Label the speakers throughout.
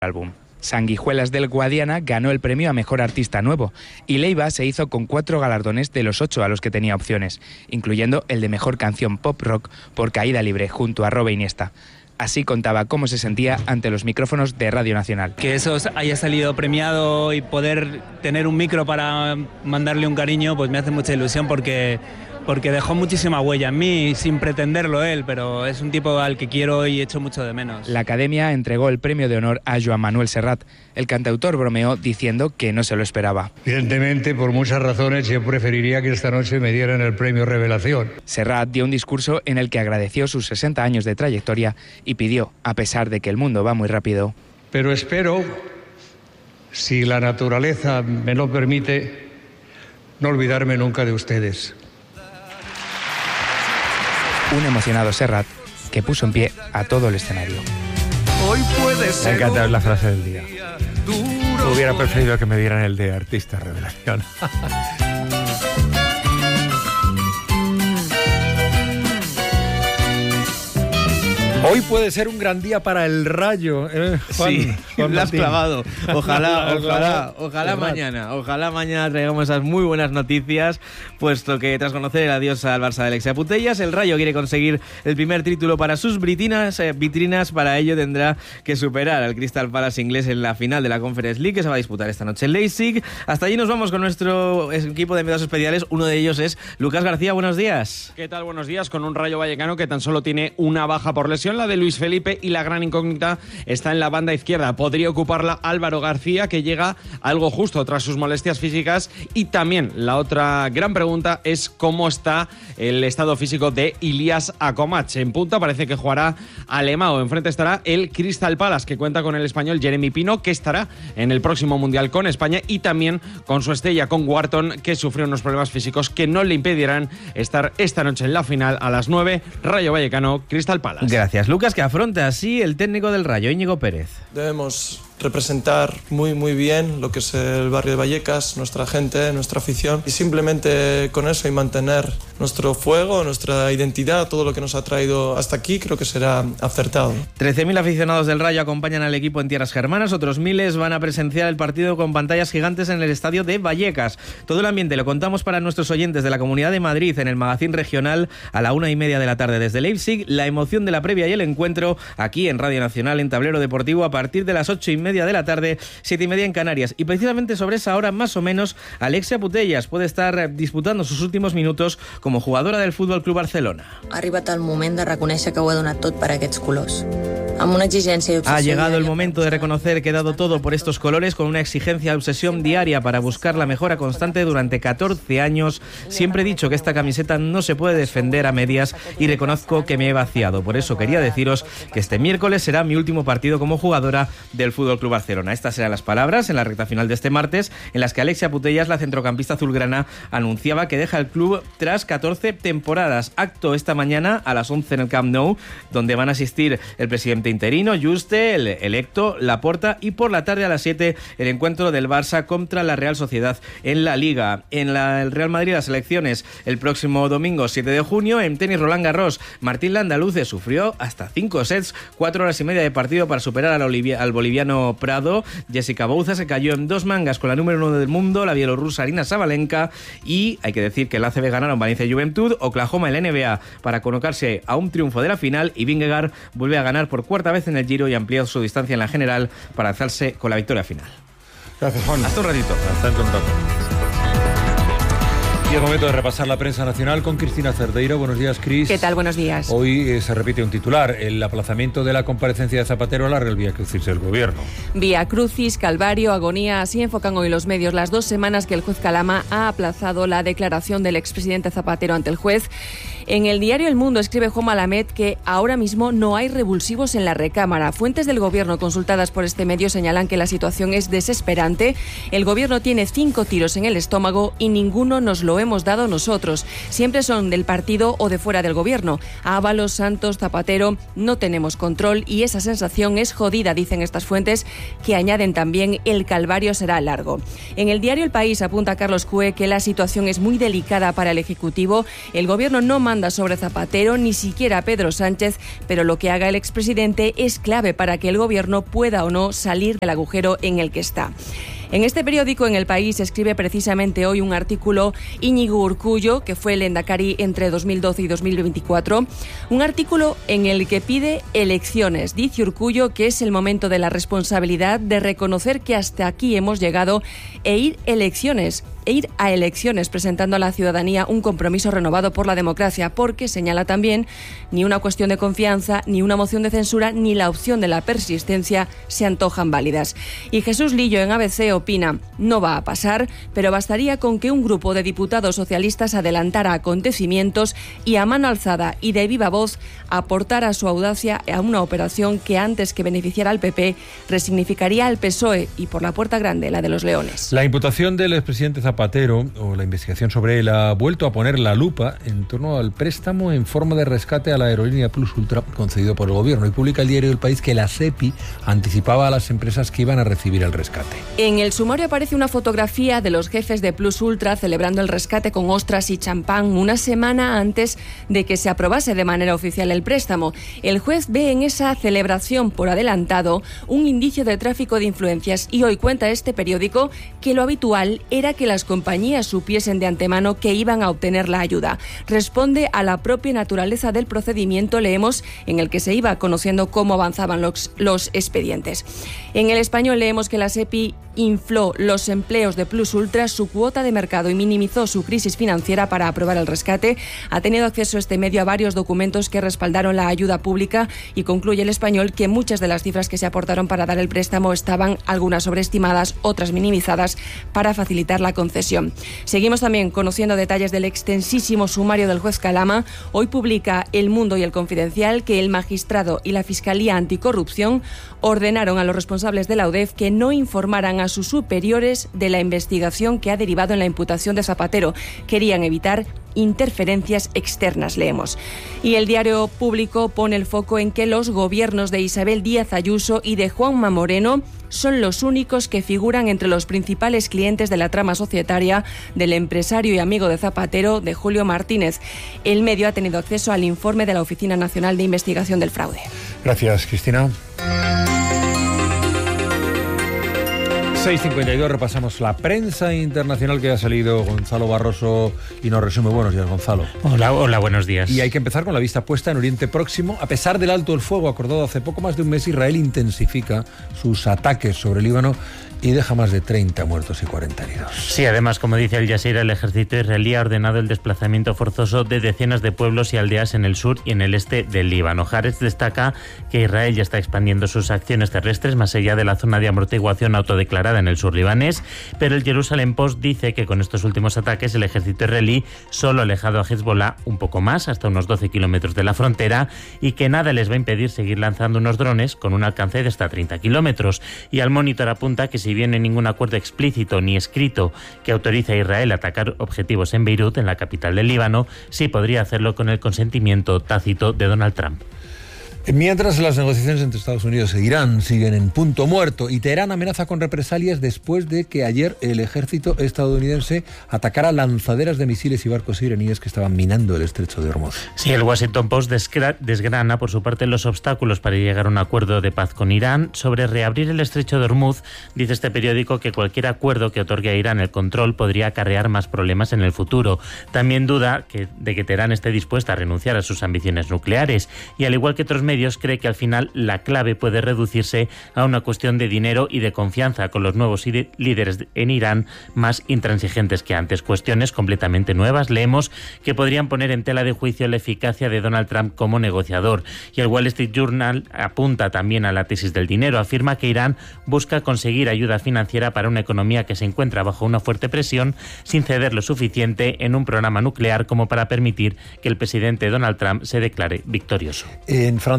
Speaker 1: álbum. Sanguijuelas del Guadiana ganó el premio a Mejor Artista Nuevo y Leiva se hizo con 4 galardones de los 8 a los que tenía opciones, incluyendo el de Mejor Canción Pop Rock por Caída Libre junto a Robe Iniesta. Así contaba cómo se sentía ante los micrófonos de Radio Nacional.
Speaker 2: Que eso haya salido premiado y poder tener un micro para mandarle un cariño, pues me hace mucha ilusión porque dejó muchísima huella en mí, sin pretenderlo él, pero es un tipo al que quiero y echo mucho de menos.
Speaker 1: La Academia entregó el premio de honor a Joan Manuel Serrat. El cantautor bromeó diciendo que no se lo esperaba.
Speaker 3: Evidentemente, por muchas razones, yo preferiría que esta noche me dieran el premio Revelación.
Speaker 1: Serrat dio un discurso en el que agradeció sus 60 años de trayectoria y pidió, a pesar de que el mundo va muy rápido.
Speaker 3: Pero espero, si la naturaleza me lo permite, no olvidarme nunca de ustedes.
Speaker 1: Un emocionado Serrat que puso en pie a todo el escenario.
Speaker 4: Hoy puede ser.
Speaker 5: Me encanta la frase del día. Hubiera preferido que me dieran el de Artista Revelación. Hoy puede ser un gran día para el Rayo. Juan,
Speaker 6: sí,
Speaker 5: Juan
Speaker 6: lo has
Speaker 5: Martín.
Speaker 6: clavado. Ojalá mañana traigamos esas muy buenas noticias, puesto que tras conocer el adiós al Barça de Alexia Putellas, el Rayo quiere conseguir el primer título para sus vitrinas. Para ello tendrá que superar al Crystal Palace inglés en la final de la Conference League, que se va a disputar esta noche en Leipzig. Hasta allí nos vamos con nuestro equipo de enviados especiales. Uno de ellos es Lucas García. Buenos días.
Speaker 7: ¿Qué tal? Buenos días. Con un Rayo Vallecano que tan solo tiene una baja por lesión, la de Luis Felipe, y la gran incógnita está en la banda izquierda. Podría ocuparla Álvaro García, que llega algo justo tras sus molestias físicas, y también la otra gran pregunta es cómo está el estado físico de Ilias Akomach. En punta parece que jugará Alemão. Enfrente estará el Crystal Palace, que cuenta con el español Jeremy Pino, que estará en el próximo Mundial con España, y también con su estrella, con Wharton, que sufrió unos problemas físicos que no le impedirán estar esta noche en la final a las 9, Rayo Vallecano, Crystal Palace.
Speaker 6: Gracias, Lucas, que afronta así el técnico del Rayo, Íñigo Pérez.
Speaker 8: Debemos representar muy bien lo que es el barrio de Vallecas, nuestra gente, nuestra afición, y simplemente con eso y mantener nuestro fuego, nuestra identidad, todo lo que nos ha traído hasta aquí, creo que será acertado.
Speaker 6: 13.000 aficionados del Rayo acompañan al equipo en tierras germanas, otros miles van a presenciar el partido con pantallas gigantes en el estadio de Vallecas. Todo el ambiente lo contamos para nuestros oyentes de la Comunidad de Madrid en el Magazín Regional a la 1:30 de la tarde desde Leipzig. La emoción de la previa y el encuentro aquí en Radio Nacional en Tablero Deportivo a partir de las 8:30 de la tarde, 7:30 en Canarias. Y precisamente sobre esa hora más o menos, Alexia Putellas puede estar disputando sus últimos minutos como jugadora del Futbol Club Barcelona.
Speaker 9: Ha arribat el moment de reconèixer que ho he donat tot per aquests colors. Amb una exigència i obsessió.
Speaker 6: Ha llegado el momento de reconocer que he dado todo por estos colores, con una exigencia y obsesión diaria para buscar la mejora constante durante 14 años. Siempre he dicho que esta camiseta no se puede defender a medias y reconozco que me he vaciado. Por eso quería deciros que este miércoles será mi último partido como jugadora del Futbol Club Barcelona. Estas serán las palabras en la recta final de este martes, en las que Alexia Putellas, la centrocampista azulgrana, anunciaba que deja el club tras 14 temporadas. Acto esta mañana a las 11 en el Camp Nou, donde van a asistir el presidente interino, Juste, el electo, Laporta, y por la tarde a las 7 el encuentro del Barça contra la Real Sociedad en la Liga. En el Real Madrid las elecciones el próximo domingo 7 de junio. En tenis Roland Garros, Martín Landaluce sufrió hasta 5 sets, 4 horas y media de partido para superar al boliviano Prado. Jessica Bouza se cayó en 2 mangas con la número 1 del mundo, la bielorrusa Arina Sabalenka, y hay que decir que el ACB ganaron Valencia Juventud, Oklahoma y la NBA para colocarse a un triunfo de la final, y Vingegaard vuelve a ganar por cuarta vez en el Giro y amplía su distancia en la general para alzarse con la victoria final.
Speaker 5: Gracias, Juan.
Speaker 6: Hasta un ratito.
Speaker 5: Hasta en contacto. Y es momento de repasar la prensa nacional con Cristina Cerdeira. Buenos días, Cris.
Speaker 10: ¿Qué tal? Buenos días.
Speaker 5: Hoy se repite un titular, el aplazamiento de la comparecencia de Zapatero alarga el Vía Crucis del Gobierno.
Speaker 10: Vía Crucis, Calvario, agonía, así enfocan hoy los medios las 2 semanas que el juez Calama ha aplazado la declaración del expresidente Zapatero ante el juez. En el diario El Mundo escribe Juan Malamed que ahora mismo no hay revulsivos en la recámara. Fuentes del Gobierno consultadas por este medio señalan que la situación es desesperante. El Gobierno tiene 5 tiros en el estómago y ninguno nos lo hemos dado nosotros. Siempre son del partido o de fuera del Gobierno. Ábalos, Santos, Zapatero, no tenemos control y esa sensación es jodida, dicen estas fuentes, que añaden también el calvario será largo. En el diario El País apunta Carlos Cue que la situación es muy delicada para el Ejecutivo. El Gobierno no manda manda sobre Zapatero, ni siquiera Pedro Sánchez, pero lo que haga el expresidente es clave para que el gobierno pueda o no salir del agujero en el que está. En este periódico, en El País, escribe precisamente hoy un artículo Íñigo Urkullu, que fue el lehendakari entre 2012 y 2024, un artículo en el que pide elecciones. Dice Urkullu que es el momento de la responsabilidad de reconocer que hasta aquí hemos llegado e ir a elecciones, presentando a la ciudadanía un compromiso renovado por la democracia, porque, señala también, ni una cuestión de confianza, ni una moción de censura, ni la opción de la persistencia se antojan válidas. Y Jesús Lillo, en ABC, opina, no va a pasar, pero bastaría con que un grupo de diputados socialistas adelantara acontecimientos y a mano alzada y de viva voz aportara su audacia a una operación que, antes que beneficiara al PP, resignificaría al PSOE y, por la puerta grande, la de los leones.
Speaker 5: La imputación del expresidente Zapatero, o la investigación sobre él, ha vuelto a poner la lupa en torno al préstamo en forma de rescate a la aerolínea Plus Ultra concedido por el gobierno. Y publica el diario El País que la SEPI anticipaba a las empresas que iban a recibir el rescate.
Speaker 10: En el sumario aparece una fotografía de los jefes de Plus Ultra celebrando el rescate con ostras y champán una semana antes de que se aprobase de manera oficial el préstamo. El juez ve en esa celebración por adelantado un indicio de tráfico de influencias y hoy cuenta este periódico que lo habitual era que las compañías supiesen de antemano que iban a obtener la ayuda. Responde a la propia naturaleza del procedimiento, leemos, en el que se iba conociendo cómo avanzaban los expedientes. En El Español leemos que la SEPI infló los empleos de Plus Ultra, su cuota de mercado y minimizó su crisis financiera para aprobar el rescate. Ha tenido acceso este medio a varios documentos que respaldaron la ayuda pública y concluye El Español que muchas de las cifras que se aportaron para dar el préstamo estaban algunas sobreestimadas, otras minimizadas para facilitar la concesión. Seguimos también conociendo detalles del extensísimo sumario del juez Calama. Hoy publica El Mundo y El Confidencial que el magistrado y la Fiscalía Anticorrupción ordenaron a los responsables de la UDEF que no informaran a sus superiores de la investigación que ha derivado en la imputación de Zapatero. Querían evitar interferencias externas, leemos. Y el diario Público pone el foco en que los gobiernos de Isabel Díaz Ayuso y de Juanma Moreno son los únicos que figuran entre los principales clientes de la trama societaria del empresario y amigo de Zapatero, de Julio Martínez. El medio ha tenido acceso al informe de la Oficina Nacional de Investigación del Fraude.
Speaker 5: Gracias, Cristina. 6:52, repasamos la prensa internacional que ha salido Gonzalo Barroso y nos resume. Buenos días, Gonzalo.
Speaker 11: Hola, buenos días.
Speaker 5: Y hay que empezar con la vista puesta en Oriente Próximo. A pesar del alto el fuego acordado hace poco más de un mes, Israel intensifica sus ataques sobre Líbano y deja más de 30 muertos y 40 heridos.
Speaker 11: Sí, además, como dice Al Jazeera, el ejército israelí ha ordenado el desplazamiento forzoso de decenas de pueblos y aldeas en el sur y en el este del Líbano. Haaretz destaca que Israel ya está expandiendo sus acciones terrestres más allá de la zona de amortiguación autodeclarada en el sur libanés, pero el Jerusalem Post dice que con estos últimos ataques el ejército israelí solo ha alejado a Hezbollah un poco más, hasta unos 12 kilómetros de la frontera, y que nada les va a impedir seguir lanzando unos drones con un alcance de hasta 30 kilómetros. Y Al Monitor apunta que si bien no hay ningún acuerdo explícito ni escrito que autorice a Israel a atacar objetivos en Beirut, en la capital del Líbano, sí podría hacerlo con el consentimiento tácito de Donald Trump.
Speaker 5: Mientras las negociaciones entre Estados Unidos e Irán siguen en punto muerto y Teherán amenaza con represalias después de que ayer el ejército estadounidense atacara lanzaderas de misiles y barcos iraníes que estaban minando el estrecho de Hormuz.
Speaker 11: Sí, el Washington Post desgrana por su parte los obstáculos para llegar a un acuerdo de paz con Irán. Sobre reabrir el estrecho de Hormuz, dice este periódico que cualquier acuerdo que otorgue a Irán el control podría acarrear más problemas en el futuro. También duda de que Teherán esté dispuesta a renunciar a sus ambiciones nucleares y, al igual que otros medios, cree que al final la clave puede reducirse a una cuestión de dinero y de confianza con los nuevos líderes en Irán más intransigentes que antes. Cuestiones completamente nuevas, leemos, que podrían poner en tela de juicio la eficacia de Donald Trump como negociador. Y el Wall Street Journal apunta también a la tesis del dinero. Afirma que Irán busca conseguir ayuda financiera para una economía que se encuentra bajo una fuerte presión sin ceder lo suficiente en un programa nuclear como para permitir que el presidente Donald Trump se declare victorioso.
Speaker 5: En Francia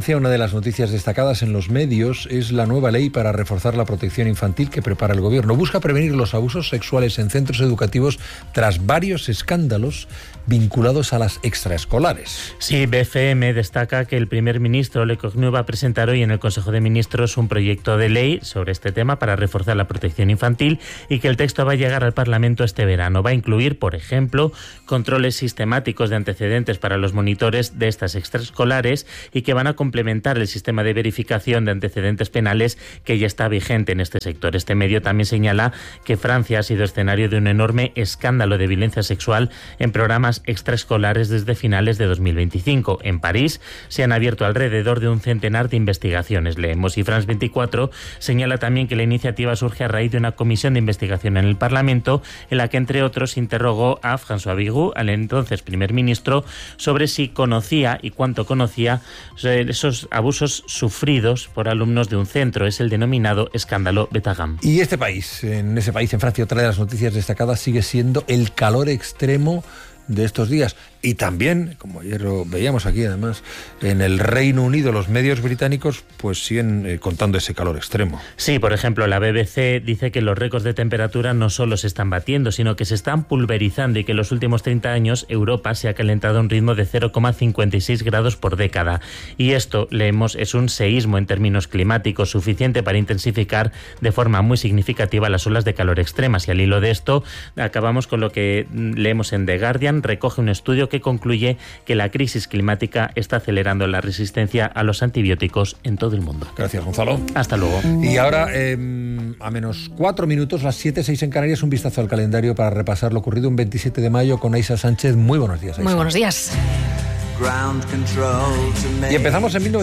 Speaker 5: Francia, una de las noticias destacadas en los medios es la nueva ley para reforzar la protección infantil que prepara el gobierno. Busca prevenir los abusos sexuales en centros educativos tras varios escándalos vinculados a las extraescolares.
Speaker 11: Sí, BFM destaca que el primer ministro Leccornu va a presentar hoy en el Consejo de Ministros un proyecto de ley sobre este tema para reforzar la protección infantil y que el texto va a llegar al Parlamento este verano. Va a incluir, por ejemplo, controles sistemáticos de antecedentes para los monitores de estas extraescolares y que van a complementar el sistema de verificación de antecedentes penales que ya está vigente en este sector. Este medio también señala que Francia ha sido escenario de un enorme escándalo de violencia sexual en programas extraescolares desde finales de 2025. En París se han abierto alrededor de un centenar de investigaciones. Leemos, y France 24 señala también que la iniciativa surge a raíz de una comisión de investigación en el Parlamento en la que, entre otros, interrogó a François Bayrou, al entonces primer ministro, sobre si conocía y cuánto conocía esos abusos sufridos por alumnos de un centro. Es el denominado escándalo Betagam.
Speaker 5: Y en ese país, en Francia, otra de las noticias destacadas sigue siendo el calor extremo de estos días. Y también, como ayer lo veíamos aquí además, en el Reino Unido los medios británicos pues siguen contando ese calor extremo.
Speaker 11: Sí, por ejemplo, la BBC dice que los récords de temperatura no solo se están batiendo, sino que se están pulverizando y que en los últimos 30 años Europa se ha calentado a un ritmo de 0,56 grados por década. Y esto, leemos, es un seísmo en términos climáticos suficiente para intensificar de forma muy significativa las olas de calor extremas. Y al hilo de esto, acabamos con lo que leemos en The Guardian. Recoge un estudio que concluye que la crisis climática está acelerando la resistencia a los antibióticos en todo el mundo.
Speaker 5: Gracias, Gonzalo.
Speaker 11: Hasta luego.
Speaker 5: Y ahora, a menos 4 minutos, las 7:06 en Canarias, un vistazo al calendario para repasar lo ocurrido un 27 de mayo con Aisa Sánchez. Muy buenos días, Aisa.
Speaker 12: Muy buenos días.
Speaker 5: Y empezamos en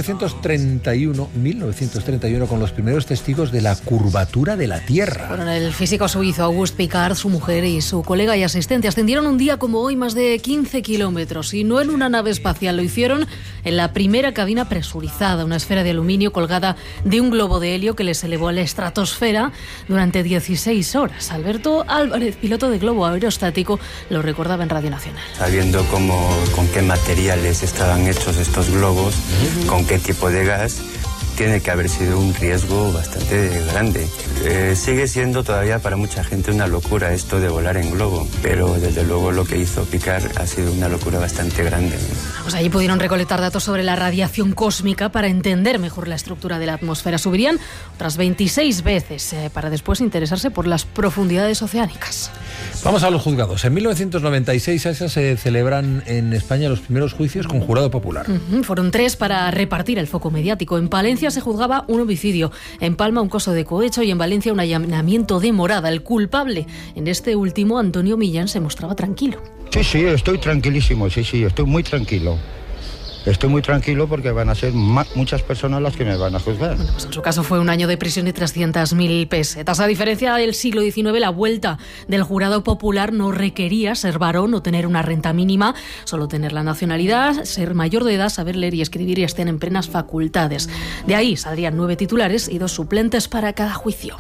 Speaker 5: 1931 con los primeros testigos de la curvatura de la Tierra.
Speaker 12: Bueno, el físico suizo Auguste Piccard, su mujer y su colega y asistente ascendieron un día como hoy más de 15 kilómetros y no en una nave espacial, lo hicieron en la primera cabina presurizada, una esfera de aluminio colgada de un globo de helio que les elevó a la estratosfera durante 16 horas. Alberto Álvarez, piloto de globo aerostático, lo recordaba en Radio Nacional.
Speaker 13: Sabiendo con qué materiales estaban hechos estos globos, con qué tipo de gas, tiene que haber sido un riesgo bastante grande. Sigue siendo todavía para mucha gente una locura esto de volar en globo, pero desde luego lo que hizo Piccard ha sido una locura bastante grande.
Speaker 12: Pues allí pudieron recolectar datos sobre la radiación cósmica para entender mejor la estructura de la atmósfera. Subirían otras 26 veces para después interesarse por las profundidades oceánicas.
Speaker 5: Vamos a los juzgados. En 1996 se celebran en España los primeros juicios con jurado popular.
Speaker 12: Fueron 3 para repartir el foco mediático. En Palencia se juzgaba un homicidio, en Palma un caso de cohecho y en Valencia un allanamiento de morada. El culpable, en este último, Antonio Millán, se mostraba tranquilo.
Speaker 14: Sí, estoy tranquilísimo, estoy muy tranquilo. Estoy muy tranquilo porque van a ser muchas personas las que me van a juzgar.
Speaker 12: Bueno, pues en su caso fue un año de prisión y 300.000 pesetas. A diferencia del siglo XIX, la vuelta del jurado popular no requería ser varón o tener una renta mínima, solo tener la nacionalidad, ser mayor de edad, saber leer y escribir y estén en plenas facultades. De ahí saldrían 9 titulares y 2 suplentes para cada juicio.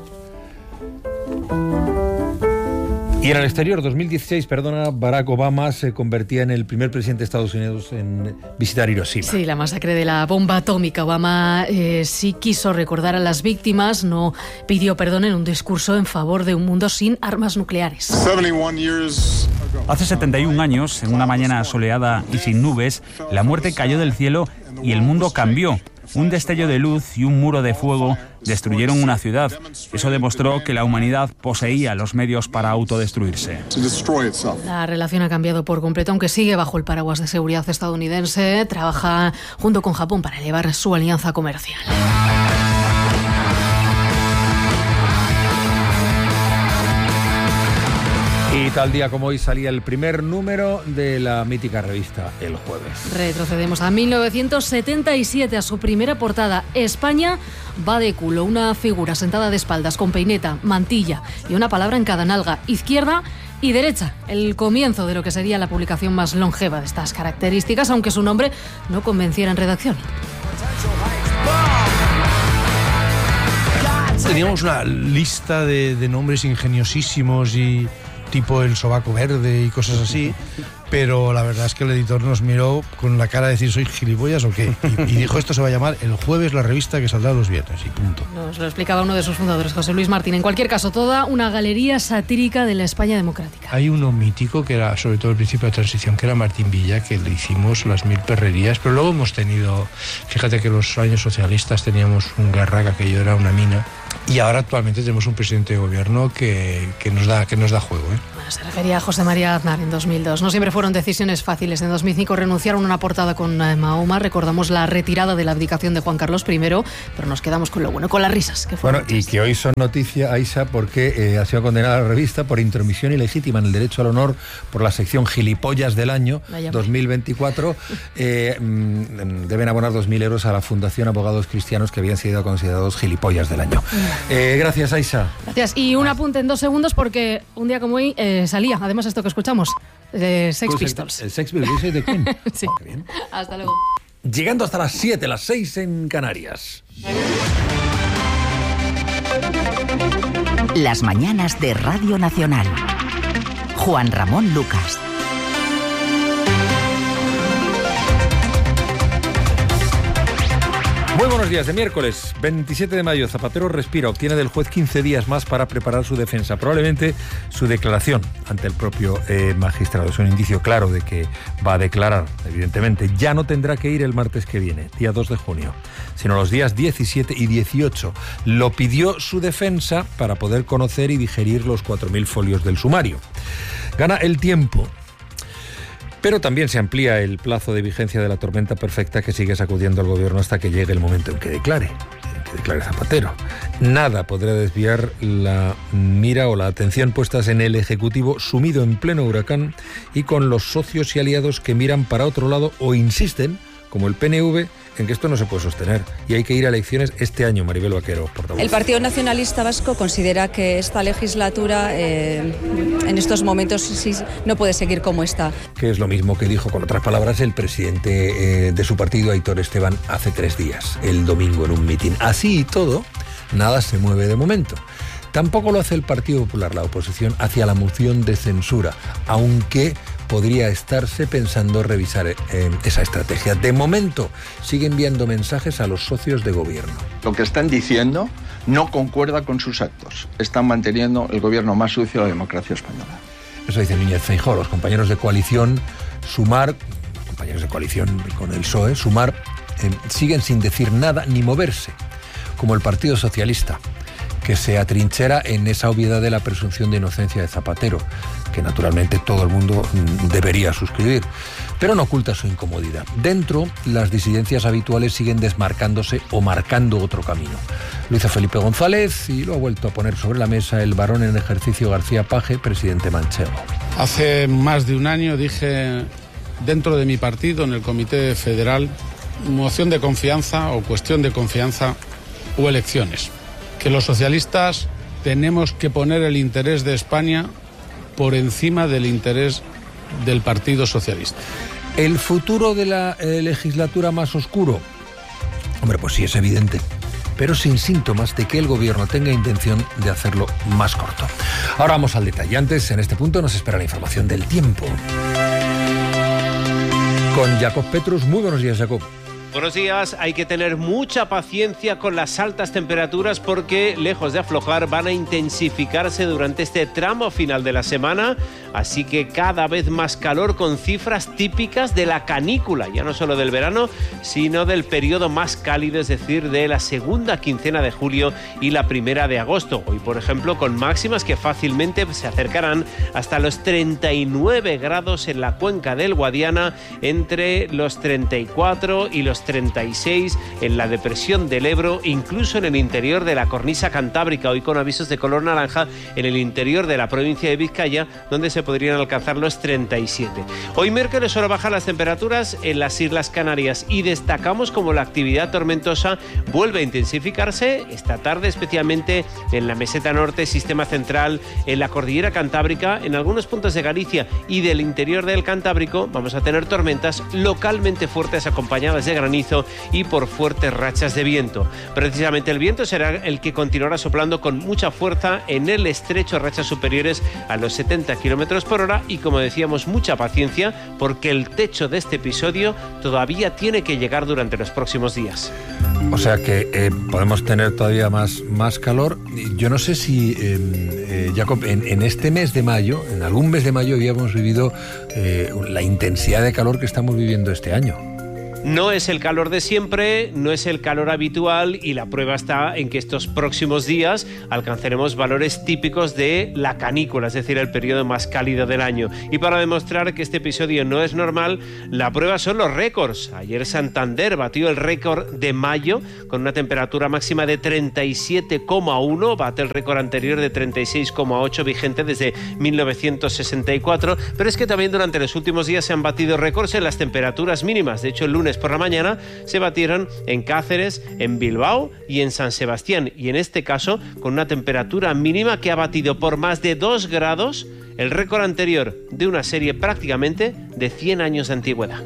Speaker 5: Y en el exterior, 2016, Barack Obama se convertía en el primer presidente de Estados Unidos en visitar Hiroshima.
Speaker 12: Sí, la masacre de la bomba atómica. Obama sí quiso recordar a las víctimas, no pidió perdón en un discurso en favor de un mundo sin armas nucleares.
Speaker 15: Hace 71 años, en una mañana soleada y sin nubes, la muerte cayó del cielo y el mundo cambió. Un destello de luz y un muro de fuego destruyeron una ciudad. Eso demostró que la humanidad poseía los medios para autodestruirse.
Speaker 12: La relación ha cambiado por completo, aunque sigue bajo el paraguas de seguridad estadounidense. Trabaja junto con Japón para elevar su alianza comercial.
Speaker 5: Y tal día como hoy salía el primer número de la mítica revista El Jueves.
Speaker 12: Retrocedemos a 1977, a su primera portada. España va de culo, una figura sentada de espaldas con peineta, mantilla y una palabra en cada nalga, izquierda y derecha. El comienzo de lo que sería la publicación más longeva de estas características, aunque su nombre no convenciera en redacción.
Speaker 16: Teníamos una lista de nombres ingeniosísimos y tipo el sobaco verde y cosas así, pero la verdad es que el editor nos miró con la cara de decir, ¿soy gilipollas o qué? Y dijo, esto se va a llamar El Jueves, la revista que saldrá los viernes, y punto.
Speaker 12: Nos lo explicaba uno de sus fundadores, José Luis Martín. En cualquier caso, toda una galería satírica de la España democrática.
Speaker 3: Hay uno mítico que era, sobre todo el principio de transición, que era Martín Villa, que le hicimos las 1000 perrerías, pero luego hemos tenido, fíjate que los años socialistas teníamos un Guerra, que aquello era una mina, y ahora actualmente tenemos un presidente de gobierno que nos da juego, ¿eh?
Speaker 12: Se refería a José María Aznar en 2002. No siempre fueron decisiones fáciles. En 2005 renunciaron a una portada con Mahoma. Recordamos la retirada de la abdicación de Juan Carlos I, pero nos quedamos con lo bueno, con las risas. Que
Speaker 5: bueno, y que hoy son noticia, Aisha, porque ha sido condenada la revista por intromisión ilegítima en el derecho al honor por la sección Gilipollas del año 2024. Deben abonar 2.000 euros a la Fundación Abogados Cristianos, que habían sido considerados gilipollas del año. Gracias, Aisha.
Speaker 12: Gracias. Y un apunte en 2 segundos, porque un día como hoy salía, además, esto que escuchamos, de Sex Pistols.
Speaker 5: ¿El Sex Pistols de quién?
Speaker 12: Sí.
Speaker 5: Qué bien.
Speaker 12: Hasta luego.
Speaker 5: Llegando hasta las 7, las 6 en Canarias.
Speaker 17: Las mañanas de Radio Nacional. Juan Ramón Lucas.
Speaker 5: Muy buenos días. De miércoles 27 de mayo, Zapatero respira, obtiene del juez 15 días más para preparar su defensa, probablemente su declaración ante el propio magistrado. Es un indicio claro de que va a declarar, evidentemente. Ya no tendrá que ir el martes que viene, día 2 de junio, sino los días 17 y 18. Lo pidió su defensa para poder conocer y digerir los 4.000 folios del sumario. Gana el tiempo. Pero también se amplía el plazo de vigencia de la tormenta perfecta que sigue sacudiendo al gobierno hasta que llegue el momento en que declare Zapatero. Nada podrá desviar la mira o la atención puestas en el Ejecutivo sumido en pleno huracán y con los socios y aliados que miran para otro lado o insisten, como el PNV, en que esto no se puede sostener y hay que ir a elecciones este año. Maribel Vaquero, portavoz.
Speaker 18: El Partido Nacionalista Vasco considera que esta legislatura en estos momentos sí, no puede seguir como está.
Speaker 5: Que es lo mismo que dijo, con otras palabras, el presidente de su partido, Aitor Esteban, hace 3 días, el domingo, en un mitin. Así y todo, nada se mueve de momento. Tampoco lo hace el Partido Popular, la oposición, hacia la moción de censura, aunque podría estarse pensando revisar esa estrategia. De momento, sigue enviando mensajes a los socios de gobierno.
Speaker 19: Lo que están diciendo no concuerda con sus actos. Están manteniendo el gobierno más sucio de la democracia española.
Speaker 5: Eso dice Núñez Feijóo. Los compañeros de coalición, Sumar, compañeros de coalición con el PSOE, Sumar, siguen sin decir nada ni moverse, como el Partido Socialista, que se atrinchera en esa obviedad de la presunción de inocencia de Zapatero, que naturalmente todo el mundo debería suscribir, pero no oculta su incomodidad. Dentro, las disidencias habituales siguen desmarcándose o marcando otro camino. Lo hizo Felipe González y lo ha vuelto a poner sobre la mesa el varón en ejercicio García Page, presidente manchego.
Speaker 20: Hace más de un año dije, dentro de mi partido, en el Comité Federal, moción de confianza o cuestión de confianza o elecciones, que los socialistas tenemos que poner el interés de España por encima del interés del Partido Socialista.
Speaker 5: ¿El futuro de la legislatura más oscuro? Hombre, pues sí, es evidente, pero sin síntomas de que el gobierno tenga intención de hacerlo más corto. Ahora vamos al detalle. Antes, en este punto, nos espera la información del tiempo. Con Jacob Petrus. Muy buenos días, Jacob.
Speaker 21: Buenos días. Hay que tener mucha paciencia con las altas temperaturas porque, lejos de aflojar, van a intensificarse durante este tramo final de la semana. Así que cada vez más calor con cifras típicas de la canícula, ya no solo del verano, sino del periodo más cálido, es decir, de la segunda quincena de julio y la primera de agosto. Hoy, por ejemplo, con máximas que fácilmente se acercarán hasta los 39 grados en la cuenca del Guadiana, entre los 34 y los 36 en la depresión del Ebro, incluso en el interior de la cornisa cantábrica, hoy con avisos de color naranja en el interior de la provincia de Vizcaya, donde se podrían alcanzar los 37. Hoy miércoles solo bajan las temperaturas en las Islas Canarias y destacamos como la actividad tormentosa vuelve a intensificarse esta tarde, especialmente en la meseta norte, sistema central, en la cordillera cantábrica, en algunos puntos de Galicia y del interior del Cantábrico. Vamos a tener tormentas localmente fuertes acompañadas de granizo granizo y por fuertes rachas de viento. Precisamente el viento será el que continuará soplando con mucha fuerza en el estrecho, rachas superiores a los 70 km por hora y, como decíamos, mucha paciencia porque el techo de este episodio todavía tiene que llegar durante los próximos días.
Speaker 5: O sea que podemos tener todavía más calor. Yo no sé si, Jacob, en este mes de mayo, en algún mes de mayo habíamos vivido la intensidad de calor que estamos viviendo este año.
Speaker 21: No es el calor de siempre, no es el calor habitual y la prueba está en que estos próximos días alcanzaremos valores típicos de la canícula, es decir, el periodo más cálido del año. Y para demostrar que este episodio no es normal, la prueba son los récords. Ayer Santander batió el récord de mayo con una temperatura máxima de 37,1, bate el récord anterior de 36,8 vigente desde 1964, pero es que también durante los últimos días se han batido récords en las temperaturas mínimas. De hecho, el lunes por la mañana se batieron en Cáceres, en Bilbao y en San Sebastián, y en este caso con una temperatura mínima que ha batido por más de 2 grados el récord anterior de una serie prácticamente de 100 años de antigüedad.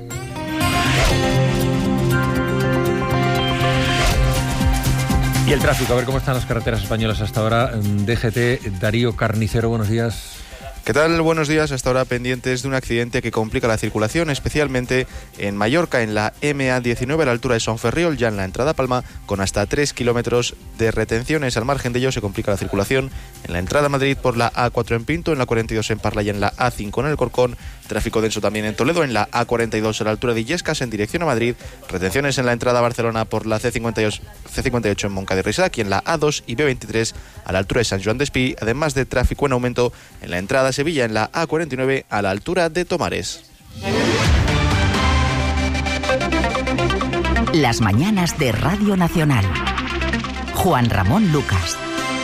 Speaker 5: Y el tráfico, a ver cómo están las carreteras españolas hasta ahora. DGT, Darío Carnicero, buenos días.
Speaker 2: ¿Qué tal? Buenos días. Hasta ahora pendientes de un accidente que complica la circulación, especialmente en Mallorca, en la MA19 a la altura de Sonferriol, ya en la entrada a Palma, con hasta 3 kilómetros de retenciones. Al margen de ello se complica la circulación en la entrada a Madrid por la A4 en Pinto, en la 42 en Parla y en la A5 en el Corcón. Tráfico denso también en Toledo, en la A42 a la altura de Illescas en dirección a Madrid. Retenciones en la entrada a Barcelona por la C58 en Moncada y Reixac y en la A2 y B23 a la altura de Sant Joan d'Espí, además de tráfico en aumento en la entrada a Sevilla en la A49 a la altura de Tomares.
Speaker 17: Las mañanas de Radio Nacional. Juan Ramón Lucas.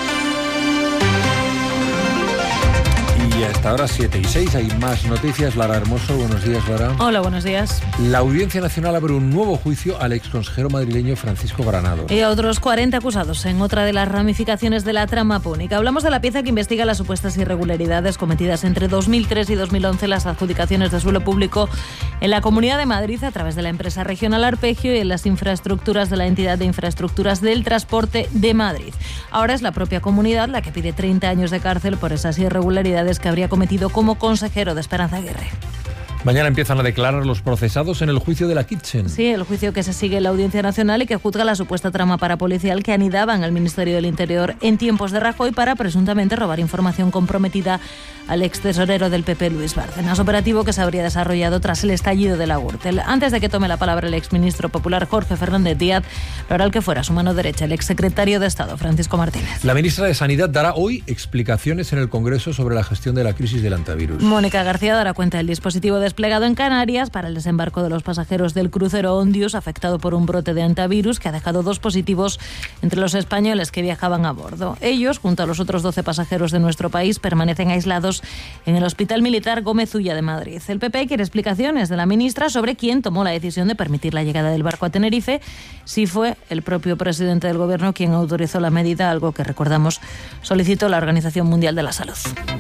Speaker 5: Y hasta ahora 7:06, hay más noticias. Lara Hermoso, buenos días, Lara.
Speaker 12: Hola, buenos días.
Speaker 5: La Audiencia Nacional abre un nuevo juicio al exconsejero madrileño Francisco Granados.
Speaker 12: Y a otros 40 acusados en otra de las ramificaciones de la trama púnica. Hablamos de la pieza que investiga las supuestas irregularidades cometidas entre 2003 y 2011 en las adjudicaciones de suelo público en la Comunidad de Madrid a través de la empresa regional Arpegio y en las infraestructuras de la entidad de infraestructuras del transporte de Madrid. Ahora es la propia comunidad la que pide 30 años de cárcel por esas irregularidades que habría cometido como consejero de Esperanza Aguirre.
Speaker 5: Mañana empiezan a declarar los procesados en el juicio de la Kitchen.
Speaker 12: Sí, el juicio que se sigue en la Audiencia Nacional y que juzga la supuesta trama parapolicial que anidaba en el Ministerio del Interior en tiempos de Rajoy para presuntamente robar información comprometida al ex tesorero del PP, Luis Bárcenas, operativo que se habría desarrollado tras el estallido de la Gürtel. Antes de que tome la palabra el exministro popular Jorge Fernández Díaz, lo hará el que fuera su mano derecha, el exsecretario de Estado, Francisco Martínez.
Speaker 5: La ministra de Sanidad dará hoy explicaciones en el Congreso sobre la gestión de la crisis del antivirus.
Speaker 12: Mónica García dará cuenta del dispositivo desplegado en Canarias para el desembarco de los pasajeros del crucero Ondius, afectado por un brote de antivirus que ha dejado 2 positivos entre los españoles que viajaban a bordo. Ellos, junto a los otros 12 pasajeros de nuestro país, permanecen aislados en el Hospital Militar Gómez Ulla de Madrid. El PP quiere explicaciones de la ministra sobre quién tomó la decisión de permitir la llegada del barco a Tenerife, si fue el propio presidente del Gobierno quien autorizó la medida, algo que, recordamos, solicitó la Organización Mundial de la Salud.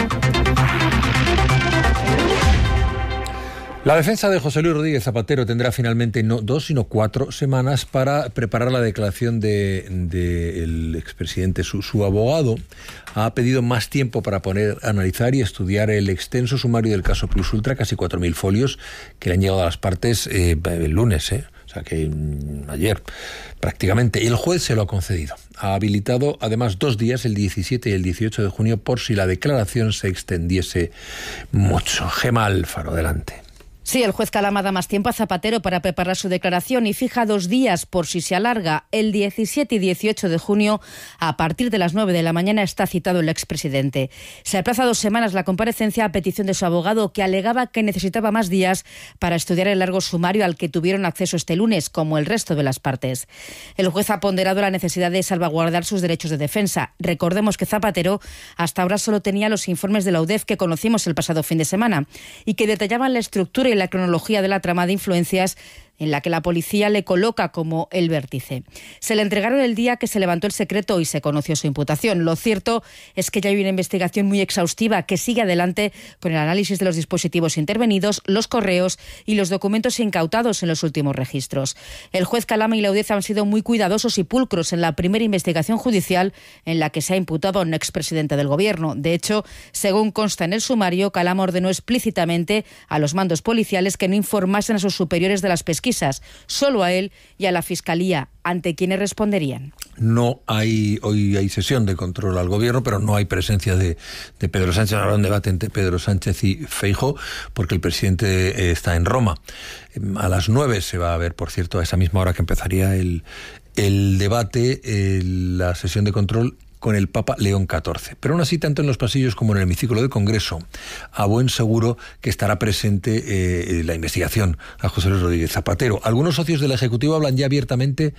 Speaker 5: La defensa de José Luis Rodríguez Zapatero tendrá finalmente no 2, sino 4 semanas para preparar la declaración del expresidente. Su abogado ha pedido más tiempo para analizar y estudiar el extenso sumario del caso Plus Ultra, casi 4.000 folios que le han llegado a las partes el lunes, o sea que ayer prácticamente. Y el juez se lo ha concedido. Ha habilitado además 2 días, el 17 y el 18 de junio, por si la declaración se extendiese mucho. Gemma Alfaro, adelante.
Speaker 22: Sí, el juez Calama da más tiempo a Zapatero para preparar su declaración y fija 2 días por si se alarga. El 17 y 18 de junio, a partir de las 9 de la mañana, está citado el expresidente. Se aplaza 2 semanas la comparecencia a petición de su abogado, que alegaba que necesitaba más días para estudiar el largo sumario al que tuvieron acceso este lunes, como el resto de las partes. El juez ha ponderado la necesidad de salvaguardar sus derechos de defensa. Recordemos que Zapatero hasta ahora solo tenía los informes de la UDEF que conocimos el pasado fin de semana y que detallaban la estructura y la cronología de la trama de influencias en la que la policía le coloca como el vértice. Se le entregaron el día que se levantó el secreto y se conoció su imputación. Lo cierto es que ya hay una investigación muy exhaustiva que sigue adelante con el análisis de los dispositivos intervenidos, los correos y los documentos incautados en los últimos registros. El juez Calama y la audiencia han sido muy cuidadosos y pulcros en la primera investigación judicial en la que se ha imputado a un expresidente del Gobierno. De hecho, según consta en el sumario, Calama ordenó explícitamente a los mandos policiales que no informasen a sus superiores de las pesquisas, solo a él y a la Fiscalía, ante quienes responderían.
Speaker 5: Hoy hay sesión de control al Gobierno, pero no hay presencia de Pedro Sánchez. Habrá un debate entre Pedro Sánchez y Feijóo, porque el presidente está en Roma. A las 9 se va a ver, por cierto, a esa misma hora que empezaría el debate, la sesión de control con el Papa León XIV. Pero aún así, tanto en los pasillos como en el hemiciclo del Congreso, a buen seguro que estará presente la investigación a José Luis Rodríguez Zapatero. Algunos socios del Ejecutivo hablan ya abiertamente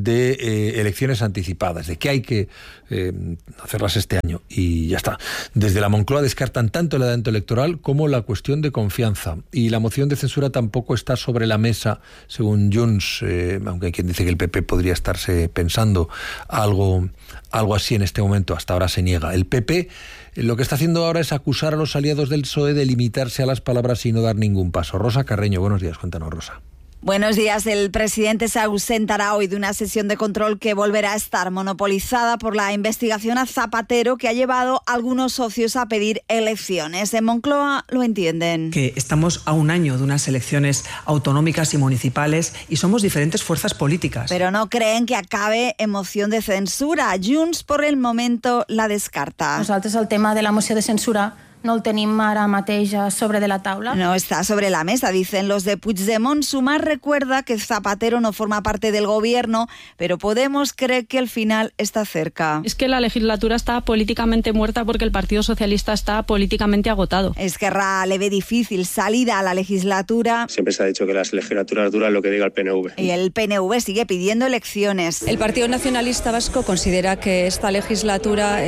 Speaker 5: de elecciones anticipadas, de que hay que hacerlas este año y ya está. Desde la Moncloa descartan tanto el adelanto electoral como la cuestión de confianza. Y la moción de censura tampoco está sobre la mesa, según Junts, aunque hay quien dice que el PP podría estarse pensando algo así en este momento. Hasta ahora se niega. El PP lo que está haciendo ahora es acusar a los aliados del PSOE de limitarse a las palabras y no dar ningún paso. Rosa Carreño, buenos días, cuéntanos, Rosa.
Speaker 1: Buenos días. El presidente se ausentará hoy de una sesión de control que volverá a estar monopolizada por la investigación a Zapatero, que ha llevado a algunos socios a pedir elecciones. En Moncloa lo entienden.
Speaker 4: Que estamos a un año de unas elecciones autonómicas y municipales y somos diferentes fuerzas políticas.
Speaker 1: Pero no creen que acabe en moción de censura. Junts, por el momento, la descarta.
Speaker 23: Nosaltres el tema de la moció de censura no el tenim ara mateix sobre de la taula.
Speaker 1: No está sobre la mesa, dicen los de Puigdemont. Sumar recuerda que Zapatero no forma parte del gobierno, pero Podemos cree que el final está cerca.
Speaker 23: Es que la legislatura está políticamente muerta porque el Partido Socialista está políticamente agotado.
Speaker 1: Esquerra le ve difícil salida a la legislatura.
Speaker 24: Siempre se ha dicho que las legislaturas duran lo que diga el PNV.
Speaker 1: Y el PNV sigue pidiendo elecciones.
Speaker 18: El Partido Nacionalista Vasco considera que esta legislatura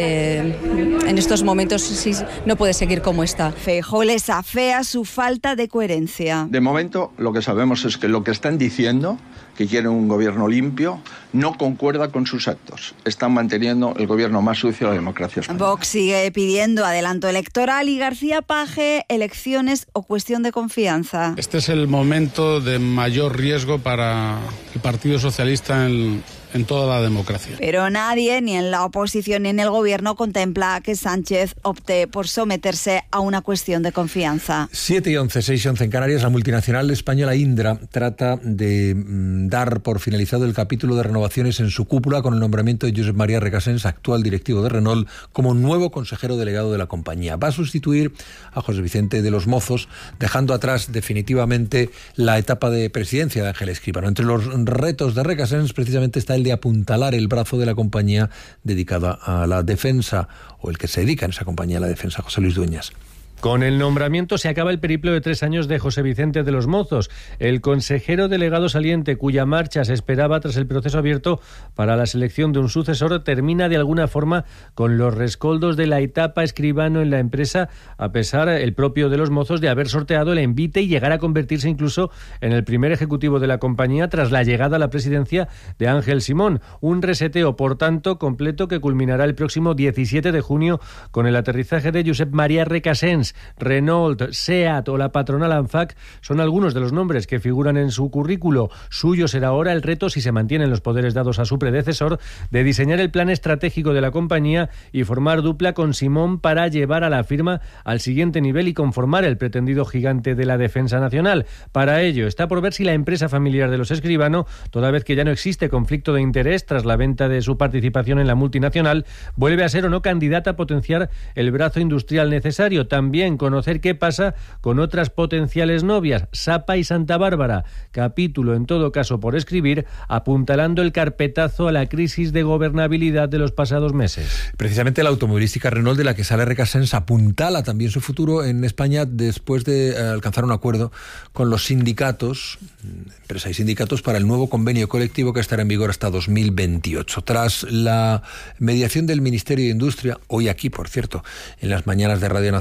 Speaker 18: en estos momentos no puede seguir como está.
Speaker 1: Feijóo les afea su falta de coherencia.
Speaker 19: De momento, lo que sabemos es que lo que están diciendo, que quieren un gobierno limpio, no concuerda con sus actos. Están manteniendo el gobierno más sucio de la democracia española.
Speaker 1: Vox sigue pidiendo adelanto electoral y García Page, elecciones o cuestión de confianza.
Speaker 20: Este es el momento de mayor riesgo para el Partido Socialista en toda la democracia.
Speaker 1: Pero nadie, ni en la oposición ni en el gobierno, contempla que Sánchez opte por someterse a una cuestión de confianza.
Speaker 5: 7:11, 6:11 en Canarias. La multinacional española Indra trata de dar por finalizado el capítulo de renovaciones en su cúpula con el nombramiento de Josep María Recasens, actual directivo de Renault, como nuevo consejero delegado de la compañía. Va a sustituir a José Vicente de los Mozos, dejando atrás definitivamente la etapa de presidencia de Ángel Escribano. Entre los retos de Recasens precisamente está el de apuntalar el brazo de la compañía dedicada a la defensa, o el que se dedica en esa compañía a la defensa, José Luis Dueñas.
Speaker 25: Con el nombramiento se acaba el periplo de 3 años de José Vicente de los Mozos, el consejero delegado saliente cuya marcha se esperaba tras el proceso abierto para la selección de un sucesor. Termina de alguna forma con los rescoldos de la etapa Escribano en la empresa, a pesar el propio de los Mozos de haber sorteado el envite y llegar a convertirse incluso en el primer ejecutivo de la compañía tras la llegada a la presidencia de Ángel Simón. Un reseteo, por tanto, completo que culminará el próximo 17 de junio con el aterrizaje de Josep María Recasens. Renault, SEAT o la patronal ANFAC son algunos de los nombres que figuran en su currículo. Suyo será ahora el reto, si se mantienen los poderes dados a su predecesor, de diseñar el plan estratégico de la compañía y formar dupla con Simón para llevar a la firma al siguiente nivel y conformar el pretendido gigante de la defensa nacional. Para ello está por ver si la empresa familiar de los Escribano, toda vez que ya no existe conflicto de interés tras la venta de su participación en la multinacional, vuelve a ser o no candidata a potenciar el brazo industrial necesario. También conocer qué pasa con otras potenciales novias, Sapa y Santa Bárbara, capítulo en todo caso por escribir, apuntalando el carpetazo a la crisis de gobernabilidad de los pasados meses.
Speaker 5: Precisamente la automovilística Renault, de la que sale Recasens, apuntala también su futuro en España después de alcanzar un acuerdo con los sindicatos, empresa y sindicatos, para el nuevo convenio colectivo que estará en vigor hasta 2028. Tras la mediación del Ministerio de Industria, hoy aquí, por cierto, en las mañanas de Radio Nacional, el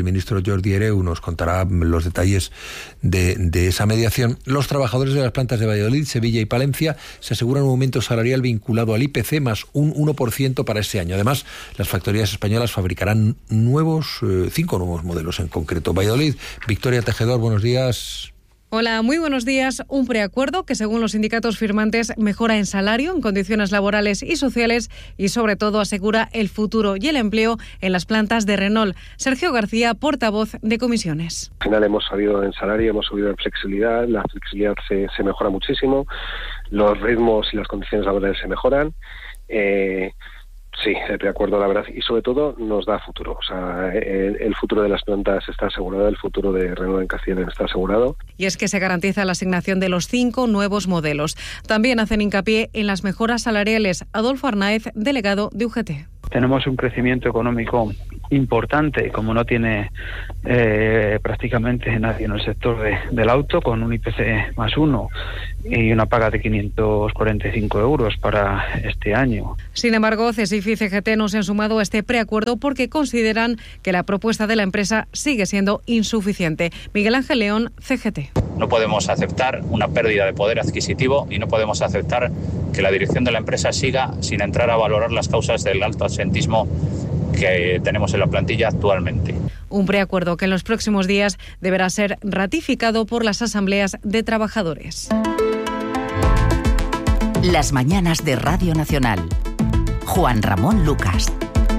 Speaker 5: el ministro Jordi Hereu nos contará los detalles de esa mediación. Los trabajadores de las plantas de Valladolid, Sevilla y Palencia se aseguran un aumento salarial vinculado al IPC más un 1% para este año. Además, las factorías españolas fabricarán 5 nuevos modelos en concreto. Valladolid, Victoria Tejedor, buenos días.
Speaker 6: Hola, muy buenos días. Un preacuerdo que, según los sindicatos firmantes, mejora en salario, en condiciones laborales y sociales y, sobre todo, asegura el futuro y el empleo en las plantas de Renault. Sergio García, portavoz de comisiones.
Speaker 24: Al final hemos subido en salario, hemos subido en flexibilidad. La flexibilidad se mejora muchísimo. Los ritmos y las condiciones laborales se mejoran. Sí, el preacuerdo, la verdad, y sobre todo nos da futuro. O sea, el futuro de las plantas está asegurado, el futuro de Renault en Castilla está asegurado.
Speaker 6: Y es que se garantiza la asignación de los 5 nuevos modelos. También hacen hincapié en las mejoras salariales. Adolfo Arnaez, delegado de UGT.
Speaker 7: Tenemos un crecimiento económico importante, como no tiene prácticamente nadie en el sector del auto, con un IPC más 1 y una paga de 545 euros para este año.
Speaker 6: Sin embargo, CESIF y CGT no se han sumado a este preacuerdo porque consideran que la propuesta de la empresa sigue siendo insuficiente. Miguel Ángel León, CGT.
Speaker 8: No podemos aceptar una pérdida de poder adquisitivo y no podemos aceptar que la dirección de la empresa siga sin entrar a valorar las causas del alto absentismo que tenemos en la plantilla actualmente.
Speaker 6: Un preacuerdo que en los próximos días deberá ser ratificado por las asambleas de trabajadores.
Speaker 17: Las mañanas de Radio Nacional. Juan Ramón Lucas.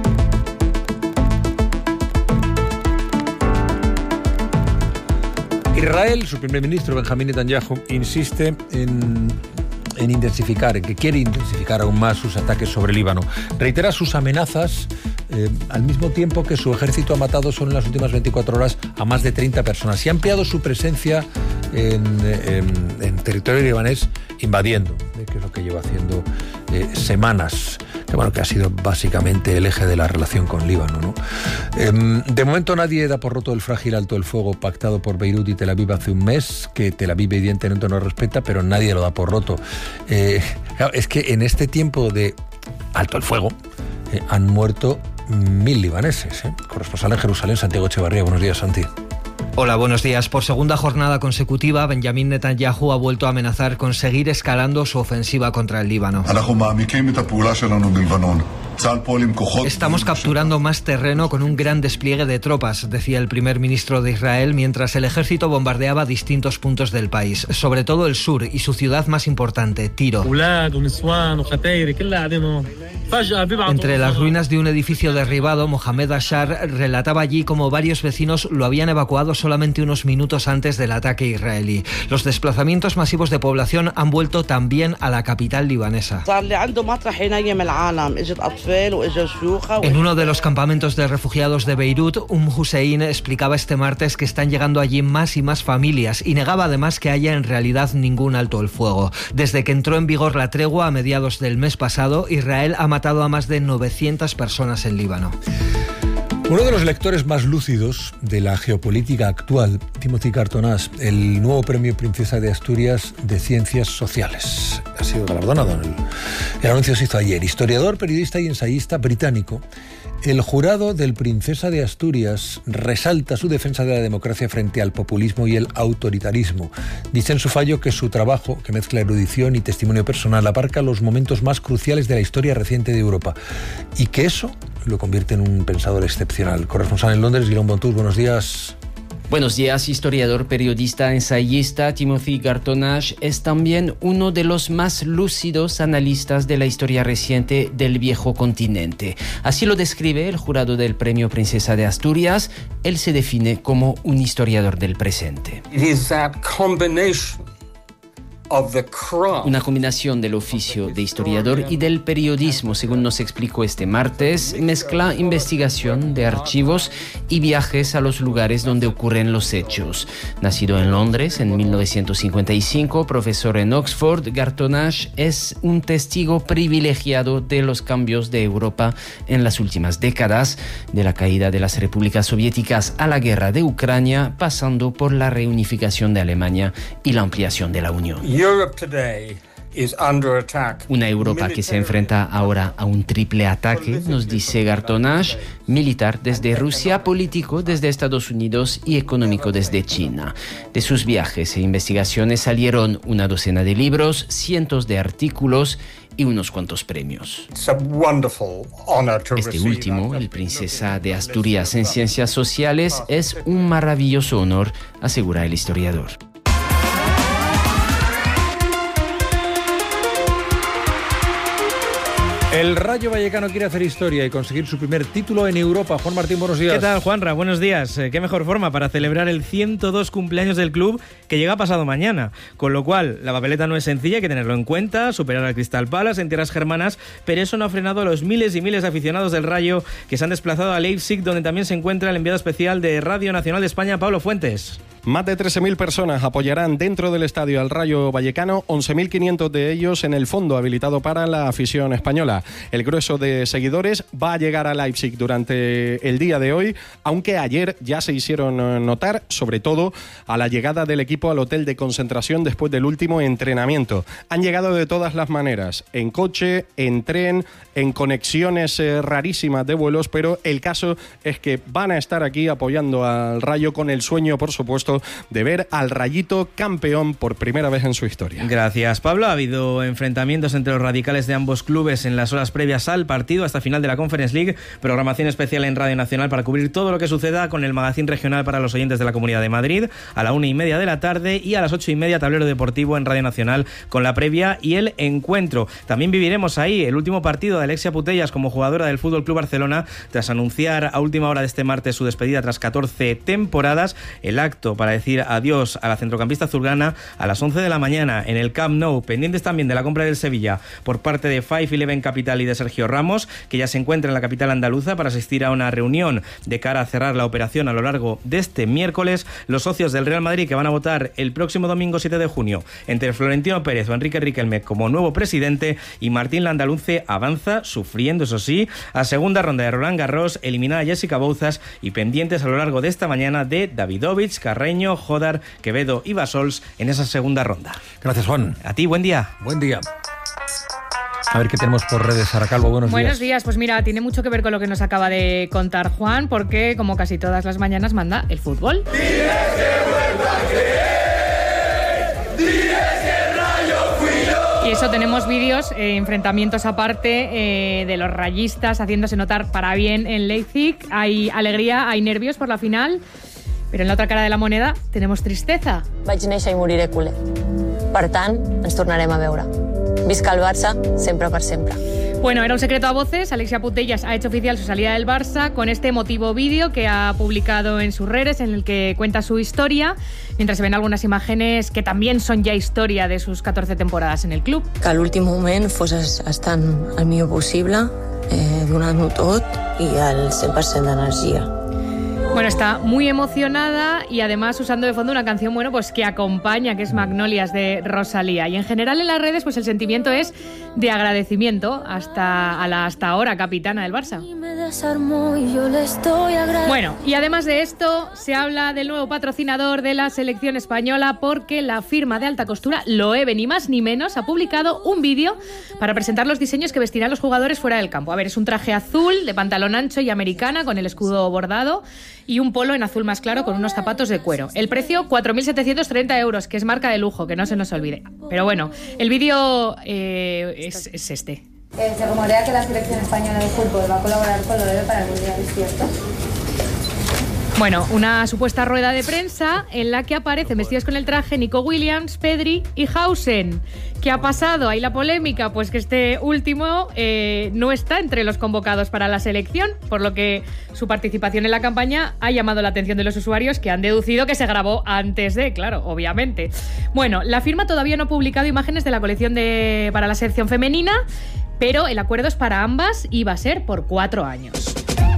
Speaker 5: Israel, su primer ministro Benjamín Netanyahu, insiste en que quiere intensificar aún más sus ataques sobre el Líbano. Reitera sus amenazas al mismo tiempo que su ejército ha matado solo en las últimas 24 horas a más de 30 personas y ha ampliado su presencia en territorio libanés invadiendo, que es lo que lleva haciendo semanas, que ha sido básicamente el eje de la relación con Líbano, ¿no? De momento nadie da por roto el frágil alto el fuego pactado por Beirut y Tel Aviv hace un mes, que Tel Aviv evidentemente no respeta, pero nadie lo da por roto. Claro, es que en este tiempo de alto el fuego han muerto 1.000 libaneses. Corresponsal en Jerusalén, Santiago Echevarría. Buenos días, Santi.
Speaker 9: Hola, buenos días. Por segunda jornada consecutiva, Benjamín Netanyahu ha vuelto a amenazar con seguir escalando su ofensiva contra el Líbano. Estamos capturando más terreno con un gran despliegue de tropas, decía el primer ministro de Israel, mientras el ejército bombardeaba distintos puntos del país, sobre todo el sur y su ciudad más importante, Tiro. Entre las ruinas de un edificio derribado, Mohamed Ashar relataba allí cómo varios vecinos lo habían evacuado solamente unos minutos antes del ataque israelí. Los desplazamientos masivos de población han vuelto también a la capital libanesa. En uno de los campamentos de refugiados de Beirut, Hussein explicaba este martes que están llegando allí más y más familias y negaba además que haya en realidad ningún alto el fuego. Desde que entró en vigor la tregua a mediados del mes pasado, Israel ha matado a más de 900 personas en Líbano.
Speaker 5: Uno de los lectores más lúcidos de la geopolítica actual, Timothy Cartonash, el nuevo premio Princesa de Asturias de Ciencias Sociales. Ha sido galardonado. El anuncio se hizo ayer. Historiador, periodista y ensayista británico. El jurado del Princesa de Asturias resalta su defensa de la democracia frente al populismo y el autoritarismo. Dice en su fallo que su trabajo, que mezcla erudición y testimonio personal, abarca los momentos más cruciales de la historia reciente de Europa y que eso lo convierte en un pensador excepcional. Corresponsal en Londres, Guillaume Bontus, buenos días.
Speaker 10: Buenos días, historiador, periodista, ensayista. Timothy Cartonash es también uno de los más lúcidos analistas de la historia reciente del viejo continente. Así lo describe el jurado del Premio Princesa de Asturias. Él se define como un historiador del presente. Una combinación del oficio de historiador y del periodismo, según nos explicó este martes, mezcla investigación de archivos y viajes a los lugares donde ocurren los hechos. Nacido en Londres en 1955, profesor en Oxford, Cartonash es un testigo privilegiado de los cambios de Europa en las últimas décadas, de la caída de las repúblicas soviéticas a la guerra de Ucrania, pasando por la reunificación de Alemania y la ampliación de la Unión. Una Europa que se enfrenta ahora a un triple ataque, nos dice Gartonage, militar desde Rusia, político desde Estados Unidos y económico desde China. De sus viajes e investigaciones salieron una docena de libros, cientos de artículos y unos cuantos premios. Este último, el Princesa de Asturias en Ciencias Sociales, es un maravilloso honor, asegura el historiador.
Speaker 5: El Rayo Vallecano quiere hacer historia y conseguir su primer título en Europa. Juan Martín, buenos días.
Speaker 11: ¿Qué tal, Juanra? Buenos días. Qué mejor forma para celebrar el 102 cumpleaños del club, que llega pasado mañana. Con lo cual, la papeleta no es sencilla, hay que tenerlo en cuenta, superar al Crystal Palace en tierras germanas, pero eso no ha frenado a los miles y miles de aficionados del Rayo que se han desplazado a Leipzig, donde también se encuentra el enviado especial de Radio Nacional de España, Pablo Fuentes.
Speaker 13: Más de 13.000 personas apoyarán dentro del estadio al Rayo Vallecano, 11.500 de ellos en el fondo habilitado para la afición española. El grueso de seguidores va a llegar a Leipzig durante el día de hoy, aunque ayer ya se hicieron notar, sobre todo a la llegada del equipo al hotel de concentración después del último entrenamiento. Han llegado de todas las maneras, en coche, en tren, en conexiones rarísimas de vuelos, pero el caso es que van a estar aquí apoyando al Rayo con el sueño, por supuesto, de ver al Rayito campeón por primera vez en su historia.
Speaker 11: Gracias, Pablo. Ha habido enfrentamientos entre los radicales de ambos clubes en las horas previas al partido hasta final de la Conference League. Programación especial en Radio Nacional para cubrir todo lo que suceda con el magazín regional para los oyentes de la Comunidad de Madrid a la 1:30 de la tarde y a las 8:30 tablero deportivo en Radio Nacional con la previa y el encuentro. También viviremos ahí el último partido de Alexia Putellas como jugadora del FC Barcelona tras anunciar a última hora de este martes su despedida tras 14 temporadas. El acto para decir adiós a la centrocampista azulgrana a las 11 de la mañana en el Camp Nou, pendientes también de la compra del Sevilla por parte de 5-11 Capital y de Sergio Ramos, que ya se encuentra en la capital andaluza para asistir a una reunión de cara a cerrar la operación a lo largo de este miércoles. Los socios del Real Madrid que van a votar el próximo domingo 7 de junio entre Florentino Pérez o Enrique Riquelme como nuevo presidente y Martín Landaluce avanza sufriendo, eso sí, a segunda ronda de Roland Garros, eliminada a Jessica Bouzas y pendientes a lo largo de esta mañana de Davidovich, Carreño, Jodar, Quevedo y Basols en esa segunda ronda.
Speaker 5: Gracias, Juan.
Speaker 11: A ti, buen día.
Speaker 5: Buen día. A ver qué tenemos por redes. Sara Calvo,
Speaker 14: buenos días. Pues mira, tiene mucho que ver con lo que nos acaba de contar Juan, porque como casi todas las mañanas manda el fútbol. Y eso, tenemos vídeos, enfrentamientos aparte de los rayistas haciéndose notar para bien en Leipzig. Hay alegría, hay nervios por la final, pero en la otra cara de la moneda tenemos tristeza.
Speaker 15: Vaig néixer i moriré culer. Per tant, ens tornarem a veure. Visca el Barça, sempre per sempre.
Speaker 14: Bueno, era un secreto a voces. Alexia Putellas ha hecho oficial su salida del Barça con este emotivo vídeo que ha publicado en sus redes, en el que cuenta su historia, mientras se ven algunas imágenes que también son ya historia de sus 14 temporadas en el club.
Speaker 15: Que a l'últim moment fos estant el millor possible, donant-ho tot i al 100% d'energia.
Speaker 14: Bueno, está muy emocionada y además usando de fondo una canción, bueno, pues que acompaña, que es Magnolias de Rosalía. Y en general en las redes, pues el sentimiento es de agradecimiento a la hasta ahora capitana del Barça. Bueno, y además de esto, se habla del nuevo patrocinador de la selección española, porque la firma de alta costura Loewe, ni más ni menos, ha publicado un vídeo para presentar los diseños que vestirán los jugadores fuera del campo. A ver, es un traje azul de pantalón ancho y americana con el escudo bordado y un polo en azul más claro con unos zapatos de cuero. El precio, 4.730 euros, que es marca de lujo, que no se nos olvide. Pero bueno, el vídeo es este.
Speaker 16: Se rumorea que la selección española de fútbol va a colaborar con Loewe para el Mundial, ¿es cierto?
Speaker 14: Bueno, una supuesta rueda de prensa en la que aparecen vestidos con el traje Nico Williams, Pedri y Hausen. ¿Qué ha pasado? Ahí la polémica, pues que este último no está entre los convocados para la selección, por lo que su participación en la campaña ha llamado la atención de los usuarios, que han deducido que se grabó antes de, claro, obviamente. Bueno, la firma todavía no ha publicado imágenes de la colección para la selección femenina, pero el acuerdo es para ambas y va a ser por 4 años.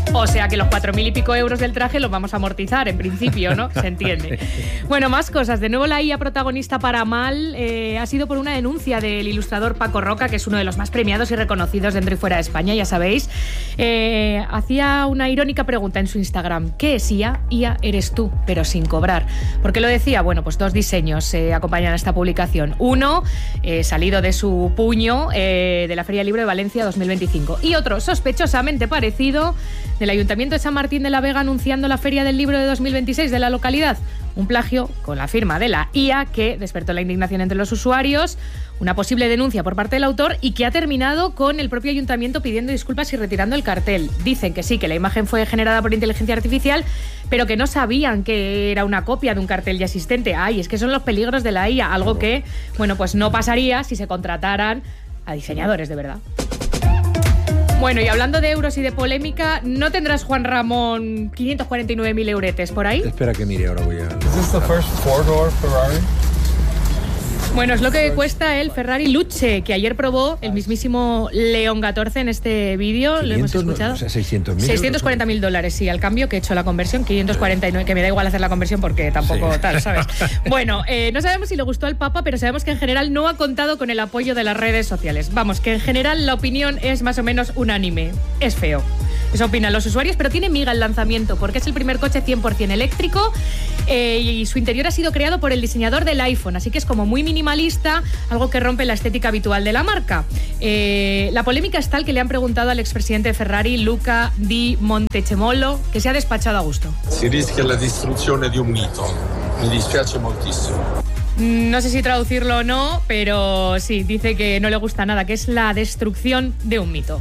Speaker 14: O sea que los 4.000 y pico euros del traje los vamos a amortizar, en principio, ¿no? Se entiende. Bueno, más cosas. De nuevo la IA protagonista para mal ha sido por una denuncia del ilustrador Paco Roca, que es uno de los más premiados y reconocidos dentro y fuera de España, ya sabéis. Hacía una irónica pregunta en su Instagram. ¿Qué es IA? IA eres tú, pero sin cobrar. ¿Por qué lo decía? Bueno, pues 2 diseños acompañan a esta publicación. Uno, salido de su puño de la Feria del Libro de Valencia 2025. Y otro, sospechosamente parecido, del Ayuntamiento de San Martín de la Vega anunciando la Feria del Libro de 2026 de la localidad. Un plagio con la firma de la IA que despertó la indignación entre los usuarios, una posible denuncia por parte del autor y que ha terminado con el propio ayuntamiento pidiendo disculpas y retirando el cartel. Dicen que sí, que la imagen fue generada por inteligencia artificial, pero que no sabían que era una copia de un cartel ya existente. Ay, es que son los peligros de la IA, algo que, bueno, pues no pasaría si se contrataran a diseñadores de verdad. Bueno, y hablando de euros y de polémica, ¿no tendrás, Juan Ramón, 549.000 euretes por ahí?
Speaker 5: Espera que mire, ahora voy a...
Speaker 2: ¿Es este el primer 4-door Ferrari?
Speaker 14: Bueno, es lo que cuesta el Ferrari Luce, que ayer probó el mismísimo León 14 en este vídeo. ¿Lo hemos escuchado?
Speaker 5: O sea, 600.000.
Speaker 14: 640.000 dólares, sí, al cambio que he hecho la conversión, 549, que me da igual hacer la conversión porque tampoco sí. Tal, ¿sabes? Bueno, no sabemos si le gustó al Papa, pero sabemos que en general no ha contado con el apoyo de las redes sociales. Vamos, que en general la opinión es más o menos unánime. Es feo. Eso opinan los usuarios, pero tiene miga el lanzamiento porque es el primer coche 100% eléctrico y su interior ha sido creado por el diseñador del iPhone, así que es como muy minimalista, algo que rompe la estética habitual de la marca. La polémica es tal que le han preguntado al expresidente de Ferrari, Luca Di Montecemolo, que se ha despachado a gusto.
Speaker 2: Si rischia la destruzione di un mito. Mi dispiace moltissimo.
Speaker 14: No sé si traducirlo o no, pero sí, dice que no le gusta nada, que es la destrucción de un mito.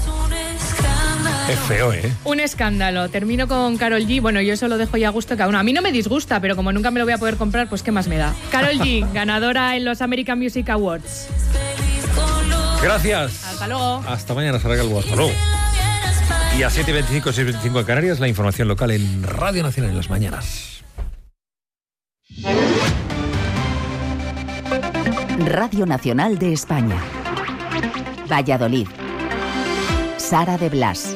Speaker 5: Es feo, ¿eh?
Speaker 14: Un escándalo. Termino con Karol G. Bueno, yo eso lo dejo ya a gusto cada uno. A mí no me disgusta, pero como nunca me lo voy a poder comprar, pues qué más me da. Karol G, ganadora en los American Music Awards.
Speaker 5: Gracias.
Speaker 14: Hasta luego.
Speaker 5: Hasta mañana, Sara Calvo. Hasta luego. Y a 7:25, 6:25 en Canarias, la información local en Radio Nacional en las mañanas.
Speaker 17: Radio Nacional de España. Valladolid. Sara de Blas.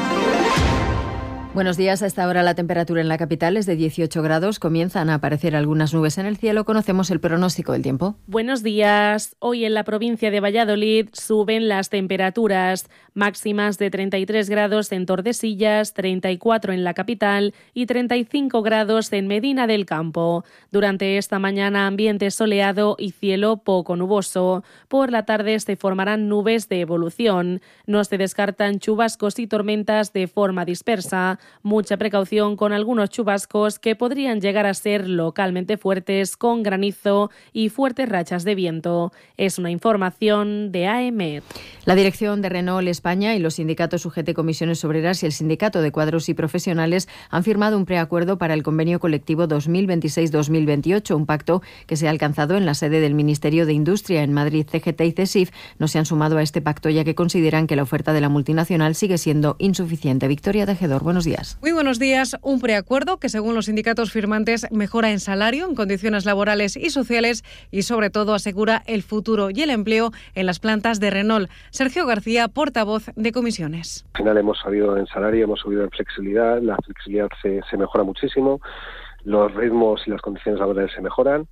Speaker 3: Buenos días. A esta hora la temperatura en la capital es de 18 grados. Comienzan a aparecer algunas nubes en el cielo. Conocemos el pronóstico del tiempo.
Speaker 12: Buenos días. Hoy en la provincia de Valladolid suben las temperaturas máximas de 33 grados en Tordesillas, 34 en la capital y 35 grados en Medina del Campo. Durante esta mañana ambiente soleado y cielo poco nuboso. Por la tarde se formarán nubes de evolución. No se descartan chubascos y tormentas de forma dispersa. Mucha precaución con algunos chubascos que podrían llegar a ser localmente fuertes con granizo y fuertes rachas de viento. Es una información de AEMET.
Speaker 3: La dirección de Renault España y los sindicatos UGT Comisiones Obreras y el Sindicato de Cuadros y Profesionales han firmado un preacuerdo para el convenio colectivo 2026-2028, un pacto que se ha alcanzado en la sede del Ministerio de Industria en Madrid. CGT y CESIF no se han sumado a este pacto ya que consideran que la oferta de la multinacional sigue siendo insuficiente. Victoria Tejedor, buenos días.
Speaker 6: Muy buenos días. Un preacuerdo que, según los sindicatos firmantes, mejora en salario, en condiciones laborales y sociales y, sobre todo, asegura el futuro y el empleo en las plantas de Renault. Sergio García, portavoz de comisiones.
Speaker 24: Al final hemos subido en salario, hemos subido en flexibilidad, la flexibilidad se mejora muchísimo, los ritmos y las condiciones laborales se mejoran.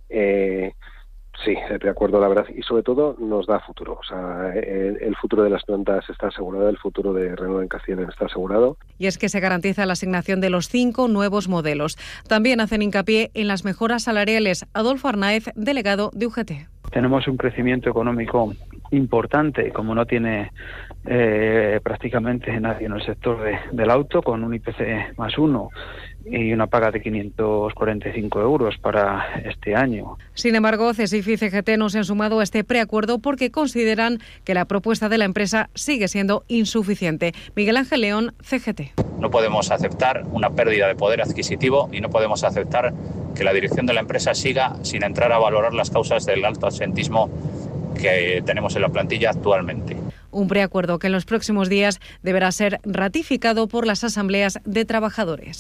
Speaker 24: Sí, el preacuerdo, la verdad, y sobre todo nos da futuro. O sea, el futuro de las plantas está asegurado, el futuro de Renault en Castilla y León está asegurado.
Speaker 6: Y es que se garantiza la asignación de los 5 nuevos modelos. También hacen hincapié en las mejoras salariales. Adolfo Arnaez, delegado de UGT.
Speaker 7: Tenemos un crecimiento económico importante, como no tiene prácticamente nadie en el sector del auto, con un IPC más 1 y una paga de 545 euros para este año.
Speaker 6: Sin embargo, CESIF y CGT no se han sumado a este preacuerdo porque consideran que la propuesta de la empresa sigue siendo insuficiente. Miguel Ángel León, CGT.
Speaker 8: No podemos aceptar una pérdida de poder adquisitivo y no podemos aceptar que la dirección de la empresa siga sin entrar a valorar las causas del alto absentismo que tenemos en la plantilla actualmente.
Speaker 6: Un preacuerdo que en los próximos días deberá ser ratificado por las asambleas de trabajadores.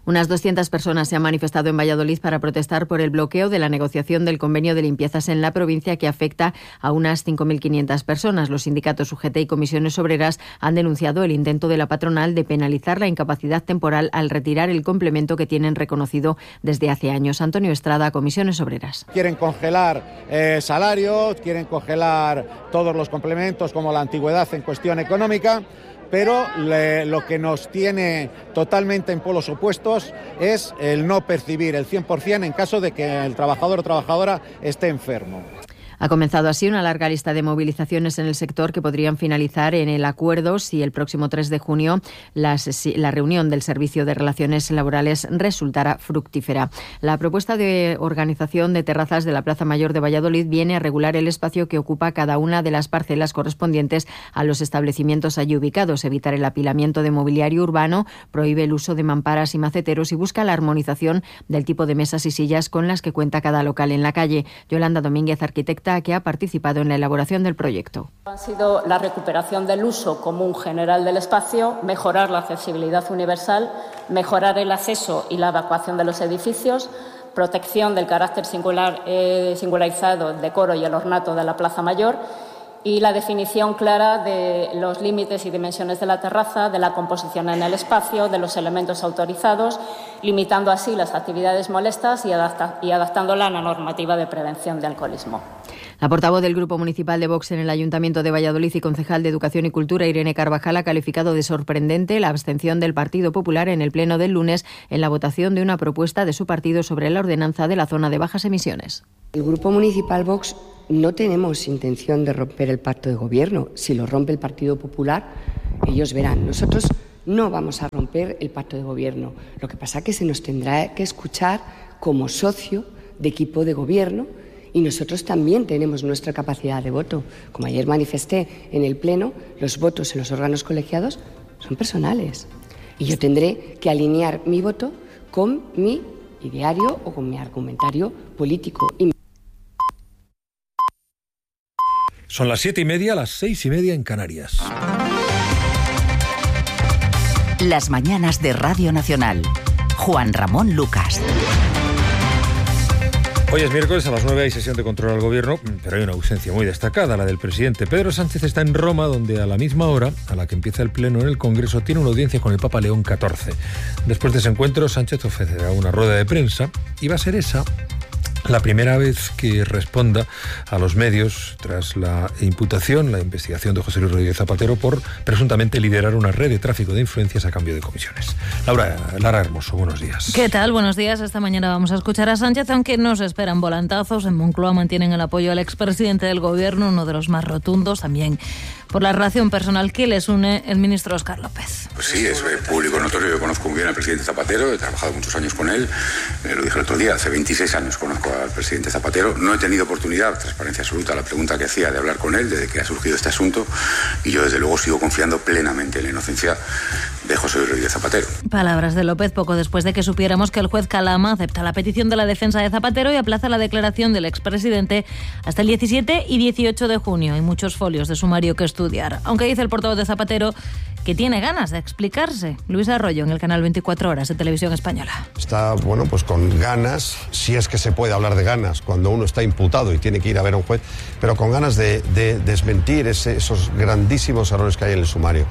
Speaker 3: Unas 200 personas se han manifestado en Valladolid para protestar por el bloqueo de la negociación del convenio de limpiezas en la provincia que afecta a unas 5.500 personas. Los sindicatos UGT y comisiones obreras han denunciado el intento de la patronal de penalizar la incapacidad temporal al retirar el complemento que tienen reconocido desde hace años. Antonio Estrada, comisiones obreras.
Speaker 4: Quieren congelar salarios, quieren congelar todos los complementos como la antigüedad en cuestión económica, pero lo que nos tiene totalmente en polos opuestos es el no percibir el 100% en caso de que el trabajador o trabajadora esté enfermo.
Speaker 3: Ha comenzado así una larga lista de movilizaciones en el sector que podrían finalizar en el acuerdo si el próximo 3 de junio la reunión del Servicio de Relaciones Laborales resultara fructífera. La propuesta de organización de terrazas de la Plaza Mayor de Valladolid viene a regular el espacio que ocupa cada una de las parcelas correspondientes a los establecimientos allí ubicados, evitar el apilamiento de mobiliario urbano, prohíbe el uso de mamparas y maceteros y busca la armonización del tipo de mesas y sillas con las que cuenta cada local en la calle. Yolanda Domínguez, arquitecta, que ha participado en la elaboración del proyecto.
Speaker 18: Ha sido la recuperación del uso común general del espacio, mejorar la accesibilidad universal, mejorar el acceso y la evacuación de los edificios, protección del carácter singularizado, el decoro y el ornato de la Plaza Mayor y la definición clara de los límites y dimensiones de la terraza, de la composición en el espacio, de los elementos autorizados, limitando así las actividades molestas y adaptándola a la normativa de prevención de alcoholismo.
Speaker 3: La portavoz del Grupo Municipal de Vox en el Ayuntamiento de Valladolid y concejal de Educación y Cultura, Irene Carvajal, ha calificado de sorprendente la abstención del Partido Popular en el pleno del lunes en la votación de una propuesta de su partido sobre la ordenanza de la zona de bajas emisiones.
Speaker 21: El Grupo Municipal Vox no tenemos intención de romper el pacto de gobierno. Si lo rompe el Partido Popular, ellos verán. Nosotros no vamos a romper el pacto de gobierno. Lo que pasa es que se nos tendrá que escuchar como socio de equipo de gobierno y nosotros también tenemos nuestra capacidad de voto. Como ayer manifesté en el Pleno, los votos en los órganos colegiados son personales y yo tendré que alinear mi voto con mi ideario o con mi argumentario político.
Speaker 5: Son las 7:30, las 6:30 en Canarias.
Speaker 17: Las mañanas de Radio Nacional. Juan Ramón Lucas.
Speaker 5: Hoy es miércoles, a las 9 hay sesión de control al gobierno, pero hay una ausencia muy destacada, la del presidente. Pedro Sánchez está en Roma, donde a la misma hora a la que empieza el pleno en el Congreso tiene una audiencia con el Papa León XIV. Después de ese encuentro, Sánchez ofrecerá una rueda de prensa y va a ser esa la primera vez que responda a los medios tras la imputación, la investigación de José Luis Rodríguez Zapatero por presuntamente liderar una red de tráfico de influencias a cambio de comisiones. Lara Hermoso, buenos días.
Speaker 22: ¿Qué tal? Buenos días. Esta mañana vamos a escuchar a Sánchez, aunque no se esperan volantazos. En Moncloa mantienen el apoyo al expresidente del gobierno, uno de los más rotundos, también por la relación personal que les une el ministro Óscar López.
Speaker 23: Pues sí, es público notorio. Yo conozco muy bien al presidente Zapatero, he trabajado muchos años con él. Lo dije el otro día, hace 26 años conozco al presidente Zapatero. No he tenido oportunidad, transparencia absoluta, la pregunta que hacía, de hablar con él desde que ha surgido este asunto. Y yo, desde luego, sigo confiando plenamente en la inocencia de José Luis Rodríguez Zapatero.
Speaker 22: Palabras de López poco después de que supiéramos que el juez Calama acepta la petición de la defensa de Zapatero y aplaza la declaración del expresidente hasta el 17 y 18 de junio. Hay muchos folios de sumario que estudiar. Aunque dice el portavoz de Zapatero que tiene ganas de explicarse. Luis Arroyo, en el canal 24 Horas de Televisión Española.
Speaker 26: Está, pues con ganas, si es que se puede hablar de ganas, cuando uno está imputado y tiene que ir a ver a un juez, pero con ganas de desmentir esos grandísimos errores que hay en el sumario.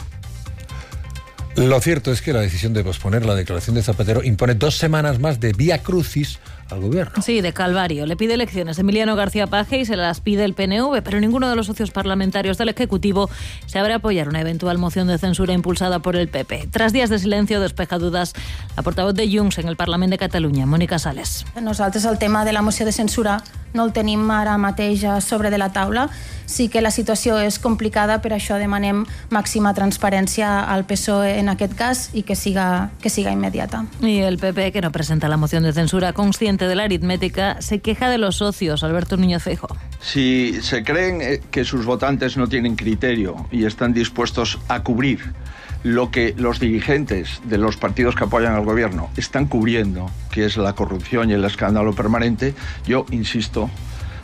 Speaker 5: Lo cierto es que la decisión de posponer la declaración de Zapatero impone 2 semanas más de vía crucis al gobierno.
Speaker 22: Sí, de calvario. Le pide elecciones Emiliano García Paje y se las pide el PNV, pero ninguno de los socios parlamentarios del Ejecutivo se abre a apoyar una eventual moción de censura impulsada por el PP. Tras días de silencio, despeja dudas la portavoz de Junts en el Parlament de Catalunya, Mònica Sales.
Speaker 27: Nosaltres el tema de la moció de censura no el tenim ara mateix sobre de la taula. Sí que la situació és complicada, per això demanem màxima transparència al PSOE en aquest cas y que siga inmediata.
Speaker 22: Y el PP, que no presenta la moción de censura, consciente de la aritmética, se queja de los socios. Alberto Núñez Feijóo.
Speaker 19: Si se creen que sus votantes no tienen criterio y están dispuestos a cubrir lo que los dirigentes de los partidos que apoyan al gobierno están cubriendo, que es la corrupción y el escándalo permanente, yo insisto,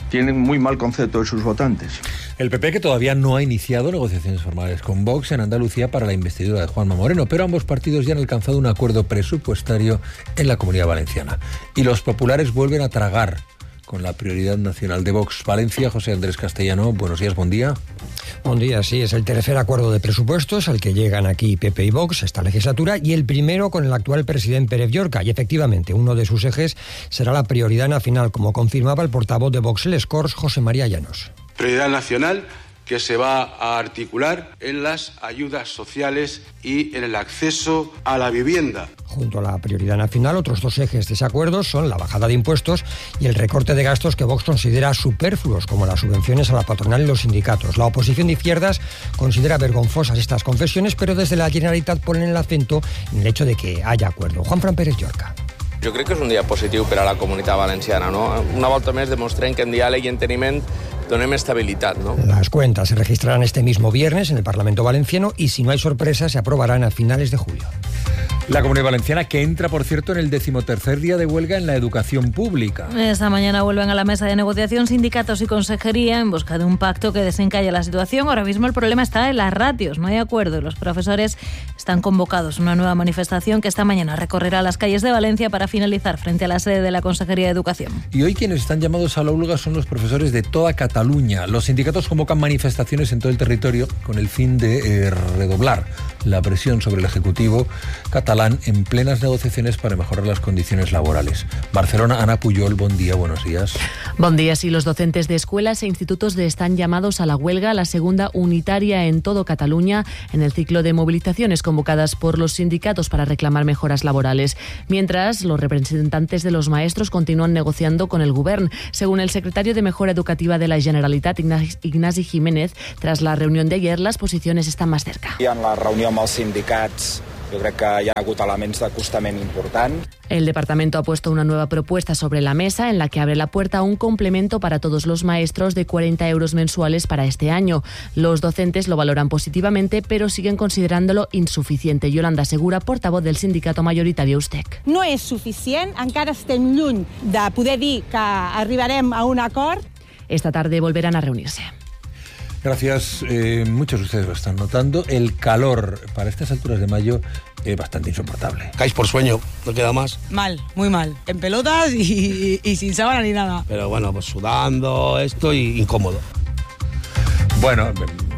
Speaker 19: tienen muy mal concepto de sus votantes.
Speaker 5: El PP, que todavía no ha iniciado negociaciones formales con Vox en Andalucía para la investidura de Juanma Moreno, pero ambos partidos ya han alcanzado un acuerdo presupuestario en la Comunidad Valenciana. Y los populares vuelven a tragar con la prioridad nacional de Vox. Valencia, José Andrés Castellano, buenos días, buen día.
Speaker 1: Buen día, sí, es el tercer acuerdo de presupuestos al que llegan aquí PP y Vox esta legislatura y el primero con el actual presidente Pérez Llorca. Y efectivamente, uno de sus ejes será la prioridad nacional, como confirmaba el portavoz de Vox Les Corts, José María Llanos.
Speaker 9: Prioridad nacional que se va a articular en las ayudas sociales y en el acceso a la vivienda.
Speaker 1: Junto a la prioridad nacional, otros dos ejes de ese acuerdo son la bajada de impuestos y el recorte de gastos que Vox considera superfluos, como las subvenciones a la patronal y los sindicatos. La oposición de izquierdas considera vergonzosas estas confesiones, pero desde la Generalitat ponen el acento en el hecho de que haya acuerdo. Juanfran Pérez Llorca.
Speaker 10: Jo crec que és un dia positiu per a la comunitat valenciana, no? Una volta més demostrem que en diàleg i enteniment donem estabilitat, ¿no?
Speaker 1: Las cuentas se registrarán este mismo viernes en el Parlamento Valenciano y, si no hay sorpresa, se aprobarán a finales de julio.
Speaker 5: La Comunidad Valenciana, que entra, por cierto, en el 13º día de huelga en la educación pública.
Speaker 22: Esta mañana vuelven a la mesa de negociación sindicatos y consejería en busca de un pacto que desencalle la situación. Ahora mismo el problema está en las ratios, no hay acuerdo. Los profesores están convocados a una nueva manifestación que esta mañana recorrerá las calles de Valencia para finalizar frente a la sede de la Consejería de Educación.
Speaker 5: Y hoy quienes están llamados a la huelga son los profesores de toda Cataluña. Los sindicatos convocan manifestaciones en todo el territorio con el fin de redoblar la presión sobre el Ejecutivo catalán en plenas negociaciones para mejorar las condiciones laborales. Barcelona, Ana Puyol, buen día, buenos días.
Speaker 11: Buen día, sí, los docentes de escuelas e institutos están llamados a la huelga, la segunda unitaria en todo Cataluña, en el ciclo de movilizaciones convocadas por los sindicatos para reclamar mejoras laborales. Mientras, los representantes de los maestros continúan negociando con el Govern. Según el secretario de Mejora Educativa de la Generalitat, Ignasi Jiménez, tras la reunión de ayer, las posiciones están más cerca.
Speaker 13: I en la reunió amb els sindicats jo crec que hi ha hagut elements d'acostament important.
Speaker 11: El departamento ha puesto una nueva propuesta sobre la mesa en la que abre la puerta a un complemento para todos los maestros de 40 euros mensuales para este año. Los docentes lo valoran positivamente, pero siguen considerándolo insuficiente. Yolanda Segura, portavoz del sindicato mayoritario USTEC.
Speaker 20: No és suficient, encara estem lluny de poder dir que arribarem a un acord.
Speaker 11: Esta tarde volverán a reunirse.
Speaker 5: Gracias. Muchos de ustedes lo están notando. El calor para estas alturas de mayo es bastante insoportable.
Speaker 25: Caes por sueño, no queda más.
Speaker 28: Mal, muy mal. En pelotas y sin sábana ni nada.
Speaker 25: Pero bueno, pues sudando, esto y incómodo.
Speaker 5: Bueno,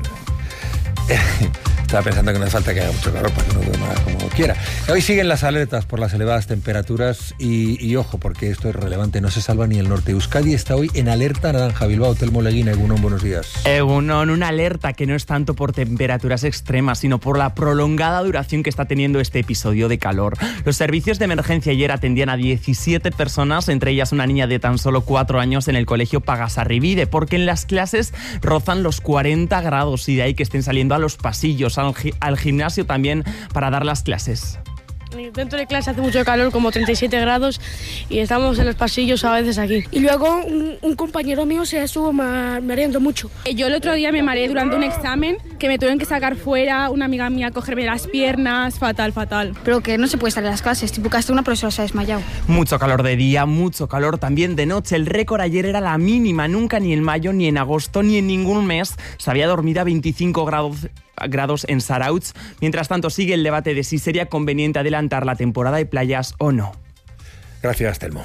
Speaker 5: estaba pensando que no hace falta que haga mucho calor para que uno duerma como quiera. Hoy siguen las alertas por las elevadas temperaturas y ojo, porque esto es relevante, no se salva ni el norte. Euskadi está hoy en alerta naranja. Bilbao, Telmo Leguina, Egunon, buenos días.
Speaker 29: Egunon, una alerta que no es tanto por temperaturas extremas, sino por la prolongada duración que está teniendo este episodio de calor. Los servicios de emergencia ayer atendían a 17 personas, entre ellas una niña de tan solo 4 años en el colegio Pagasarribide, porque en las clases rozan los 40 grados y de ahí que estén saliendo a los pasillos, al gimnasio también para dar las clases.
Speaker 30: Dentro de clase hace mucho calor, como 37 grados, y estamos en los pasillos a veces aquí.
Speaker 31: Y luego un compañero mío se estuvo mareando mucho.
Speaker 32: Yo el otro día me mareé durante un examen, que me tuvieron que sacar fuera, una amiga mía cogerme las piernas, fatal.
Speaker 31: Pero que no se puede salir a las clases, tipo que hasta una profesora se ha desmayado.
Speaker 29: Mucho calor de día, mucho calor también de noche. El récord ayer era la mínima, nunca ni en mayo, ni en agosto, ni en ningún mes se había dormido a 25 grados en Zarautz. Mientras tanto, sigue el debate de si sería conveniente adelantar la temporada de playas o no.
Speaker 5: Gracias, Telmo.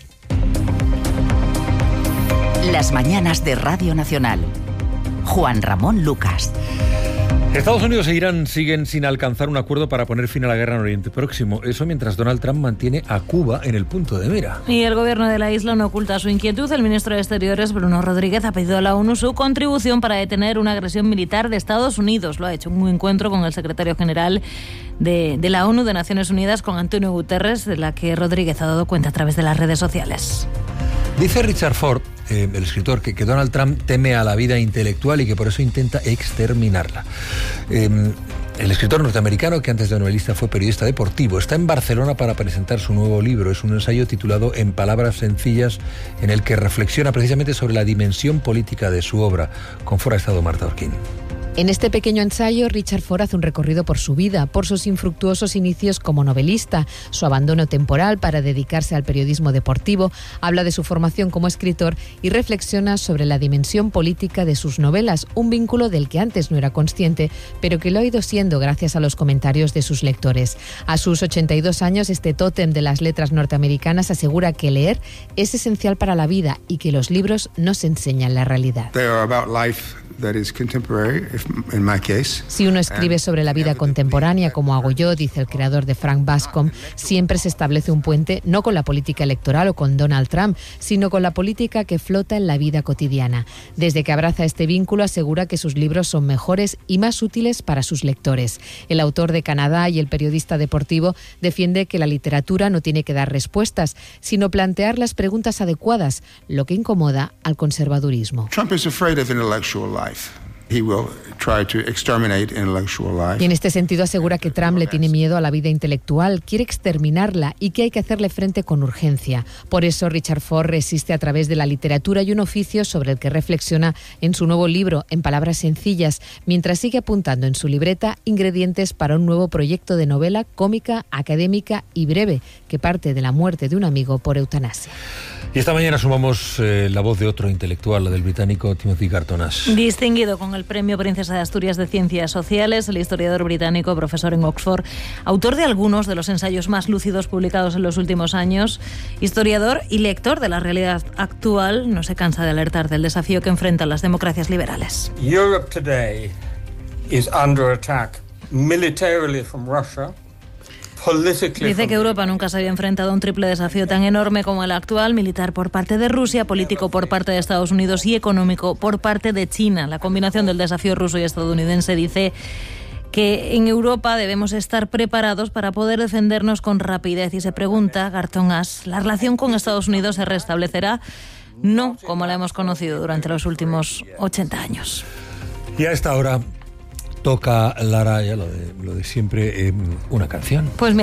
Speaker 17: Las mañanas de Radio Nacional. Juan Ramón Lucas.
Speaker 5: Estados Unidos e Irán siguen sin alcanzar un acuerdo para poner fin a la guerra en Oriente Próximo. Eso mientras Donald Trump mantiene a Cuba en el punto de mira.
Speaker 22: Y el gobierno de la isla no oculta su inquietud. El ministro de Exteriores, Bruno Rodríguez, ha pedido a la ONU su contribución para detener una agresión militar de Estados Unidos. Lo ha hecho en un encuentro con el secretario general de la ONU de Naciones Unidas, con Antonio Guterres, de la que Rodríguez ha dado cuenta a través de las redes sociales.
Speaker 5: Dice Richard Ford, el escritor, que Donald Trump teme a la vida intelectual y que por eso intenta exterminarla. El escritor norteamericano, que antes de novelista fue periodista deportivo, está en Barcelona para presentar su nuevo libro. Es un ensayo titulado En palabras sencillas, en el que reflexiona precisamente sobre la dimensión política de su obra. Con Ford ha estado Marta Orquín.
Speaker 2: En este pequeño ensayo, Richard Ford hace un recorrido por su vida, por sus infructuosos inicios como novelista, su abandono temporal para dedicarse al periodismo deportivo, habla de su formación como escritor y reflexiona sobre la dimensión política de sus novelas, un vínculo del que antes no era consciente, pero que lo ha ido siendo gracias a los comentarios de sus lectores. A sus 82 años, este tótem de las letras norteamericanas asegura que leer es esencial para la vida y que los libros nos enseñan la realidad. Si uno escribe sobre la vida contemporánea, como hago yo, dice el creador de Frank Bascom, siempre se establece un puente no con la política electoral o con Donald Trump, sino con la política que flota en la vida cotidiana. Desde que abraza este vínculo, asegura que sus libros son mejores y más útiles para sus lectores. El autor de Canadá y el periodista deportivo defiende que la literatura no tiene que dar respuestas, sino plantear las preguntas adecuadas, lo que incomoda al conservadurismo.
Speaker 3: Trump is afraid of intellectual life. He will try to exterminate intellectual life.
Speaker 2: Y en este sentido asegura que Trump le tiene miedo a la vida intelectual, quiere exterminarla y que hay que hacerle frente con urgencia. Por eso Richard Ford resiste a través de la literatura y un oficio sobre el que reflexiona en su nuevo libro, En palabras sencillas, mientras sigue apuntando en su libreta ingredientes para un nuevo proyecto de novela cómica, académica y breve, que parte de la muerte de un amigo por eutanasia.
Speaker 5: Y esta mañana sumamos la voz de otro intelectual, la del británico Timothy Garton Ash.
Speaker 22: Distinguido con el Premio Princesa de Asturias de Ciencias Sociales, el historiador británico, profesor en Oxford, autor de algunos de los ensayos más lúcidos publicados en los últimos años, historiador y lector de la realidad actual, no se cansa de alertar del desafío que enfrentan las democracias liberales.
Speaker 4: Europe today is under attack militarily from Russia.
Speaker 22: Dice que Europa nunca se había enfrentado a un triple desafío tan enorme como el actual, militar por parte de Rusia, político por parte de Estados Unidos y económico por parte de China. La combinación del desafío ruso y estadounidense dice que en Europa debemos estar preparados para poder defendernos con rapidez. Y se pregunta, Garton Ash, ¿la relación con Estados Unidos se restablecerá? No como la hemos conocido durante los últimos 80 años.
Speaker 5: Y a esta hora toca, Lara, ya lo de siempre, una canción.
Speaker 22: Pues mira,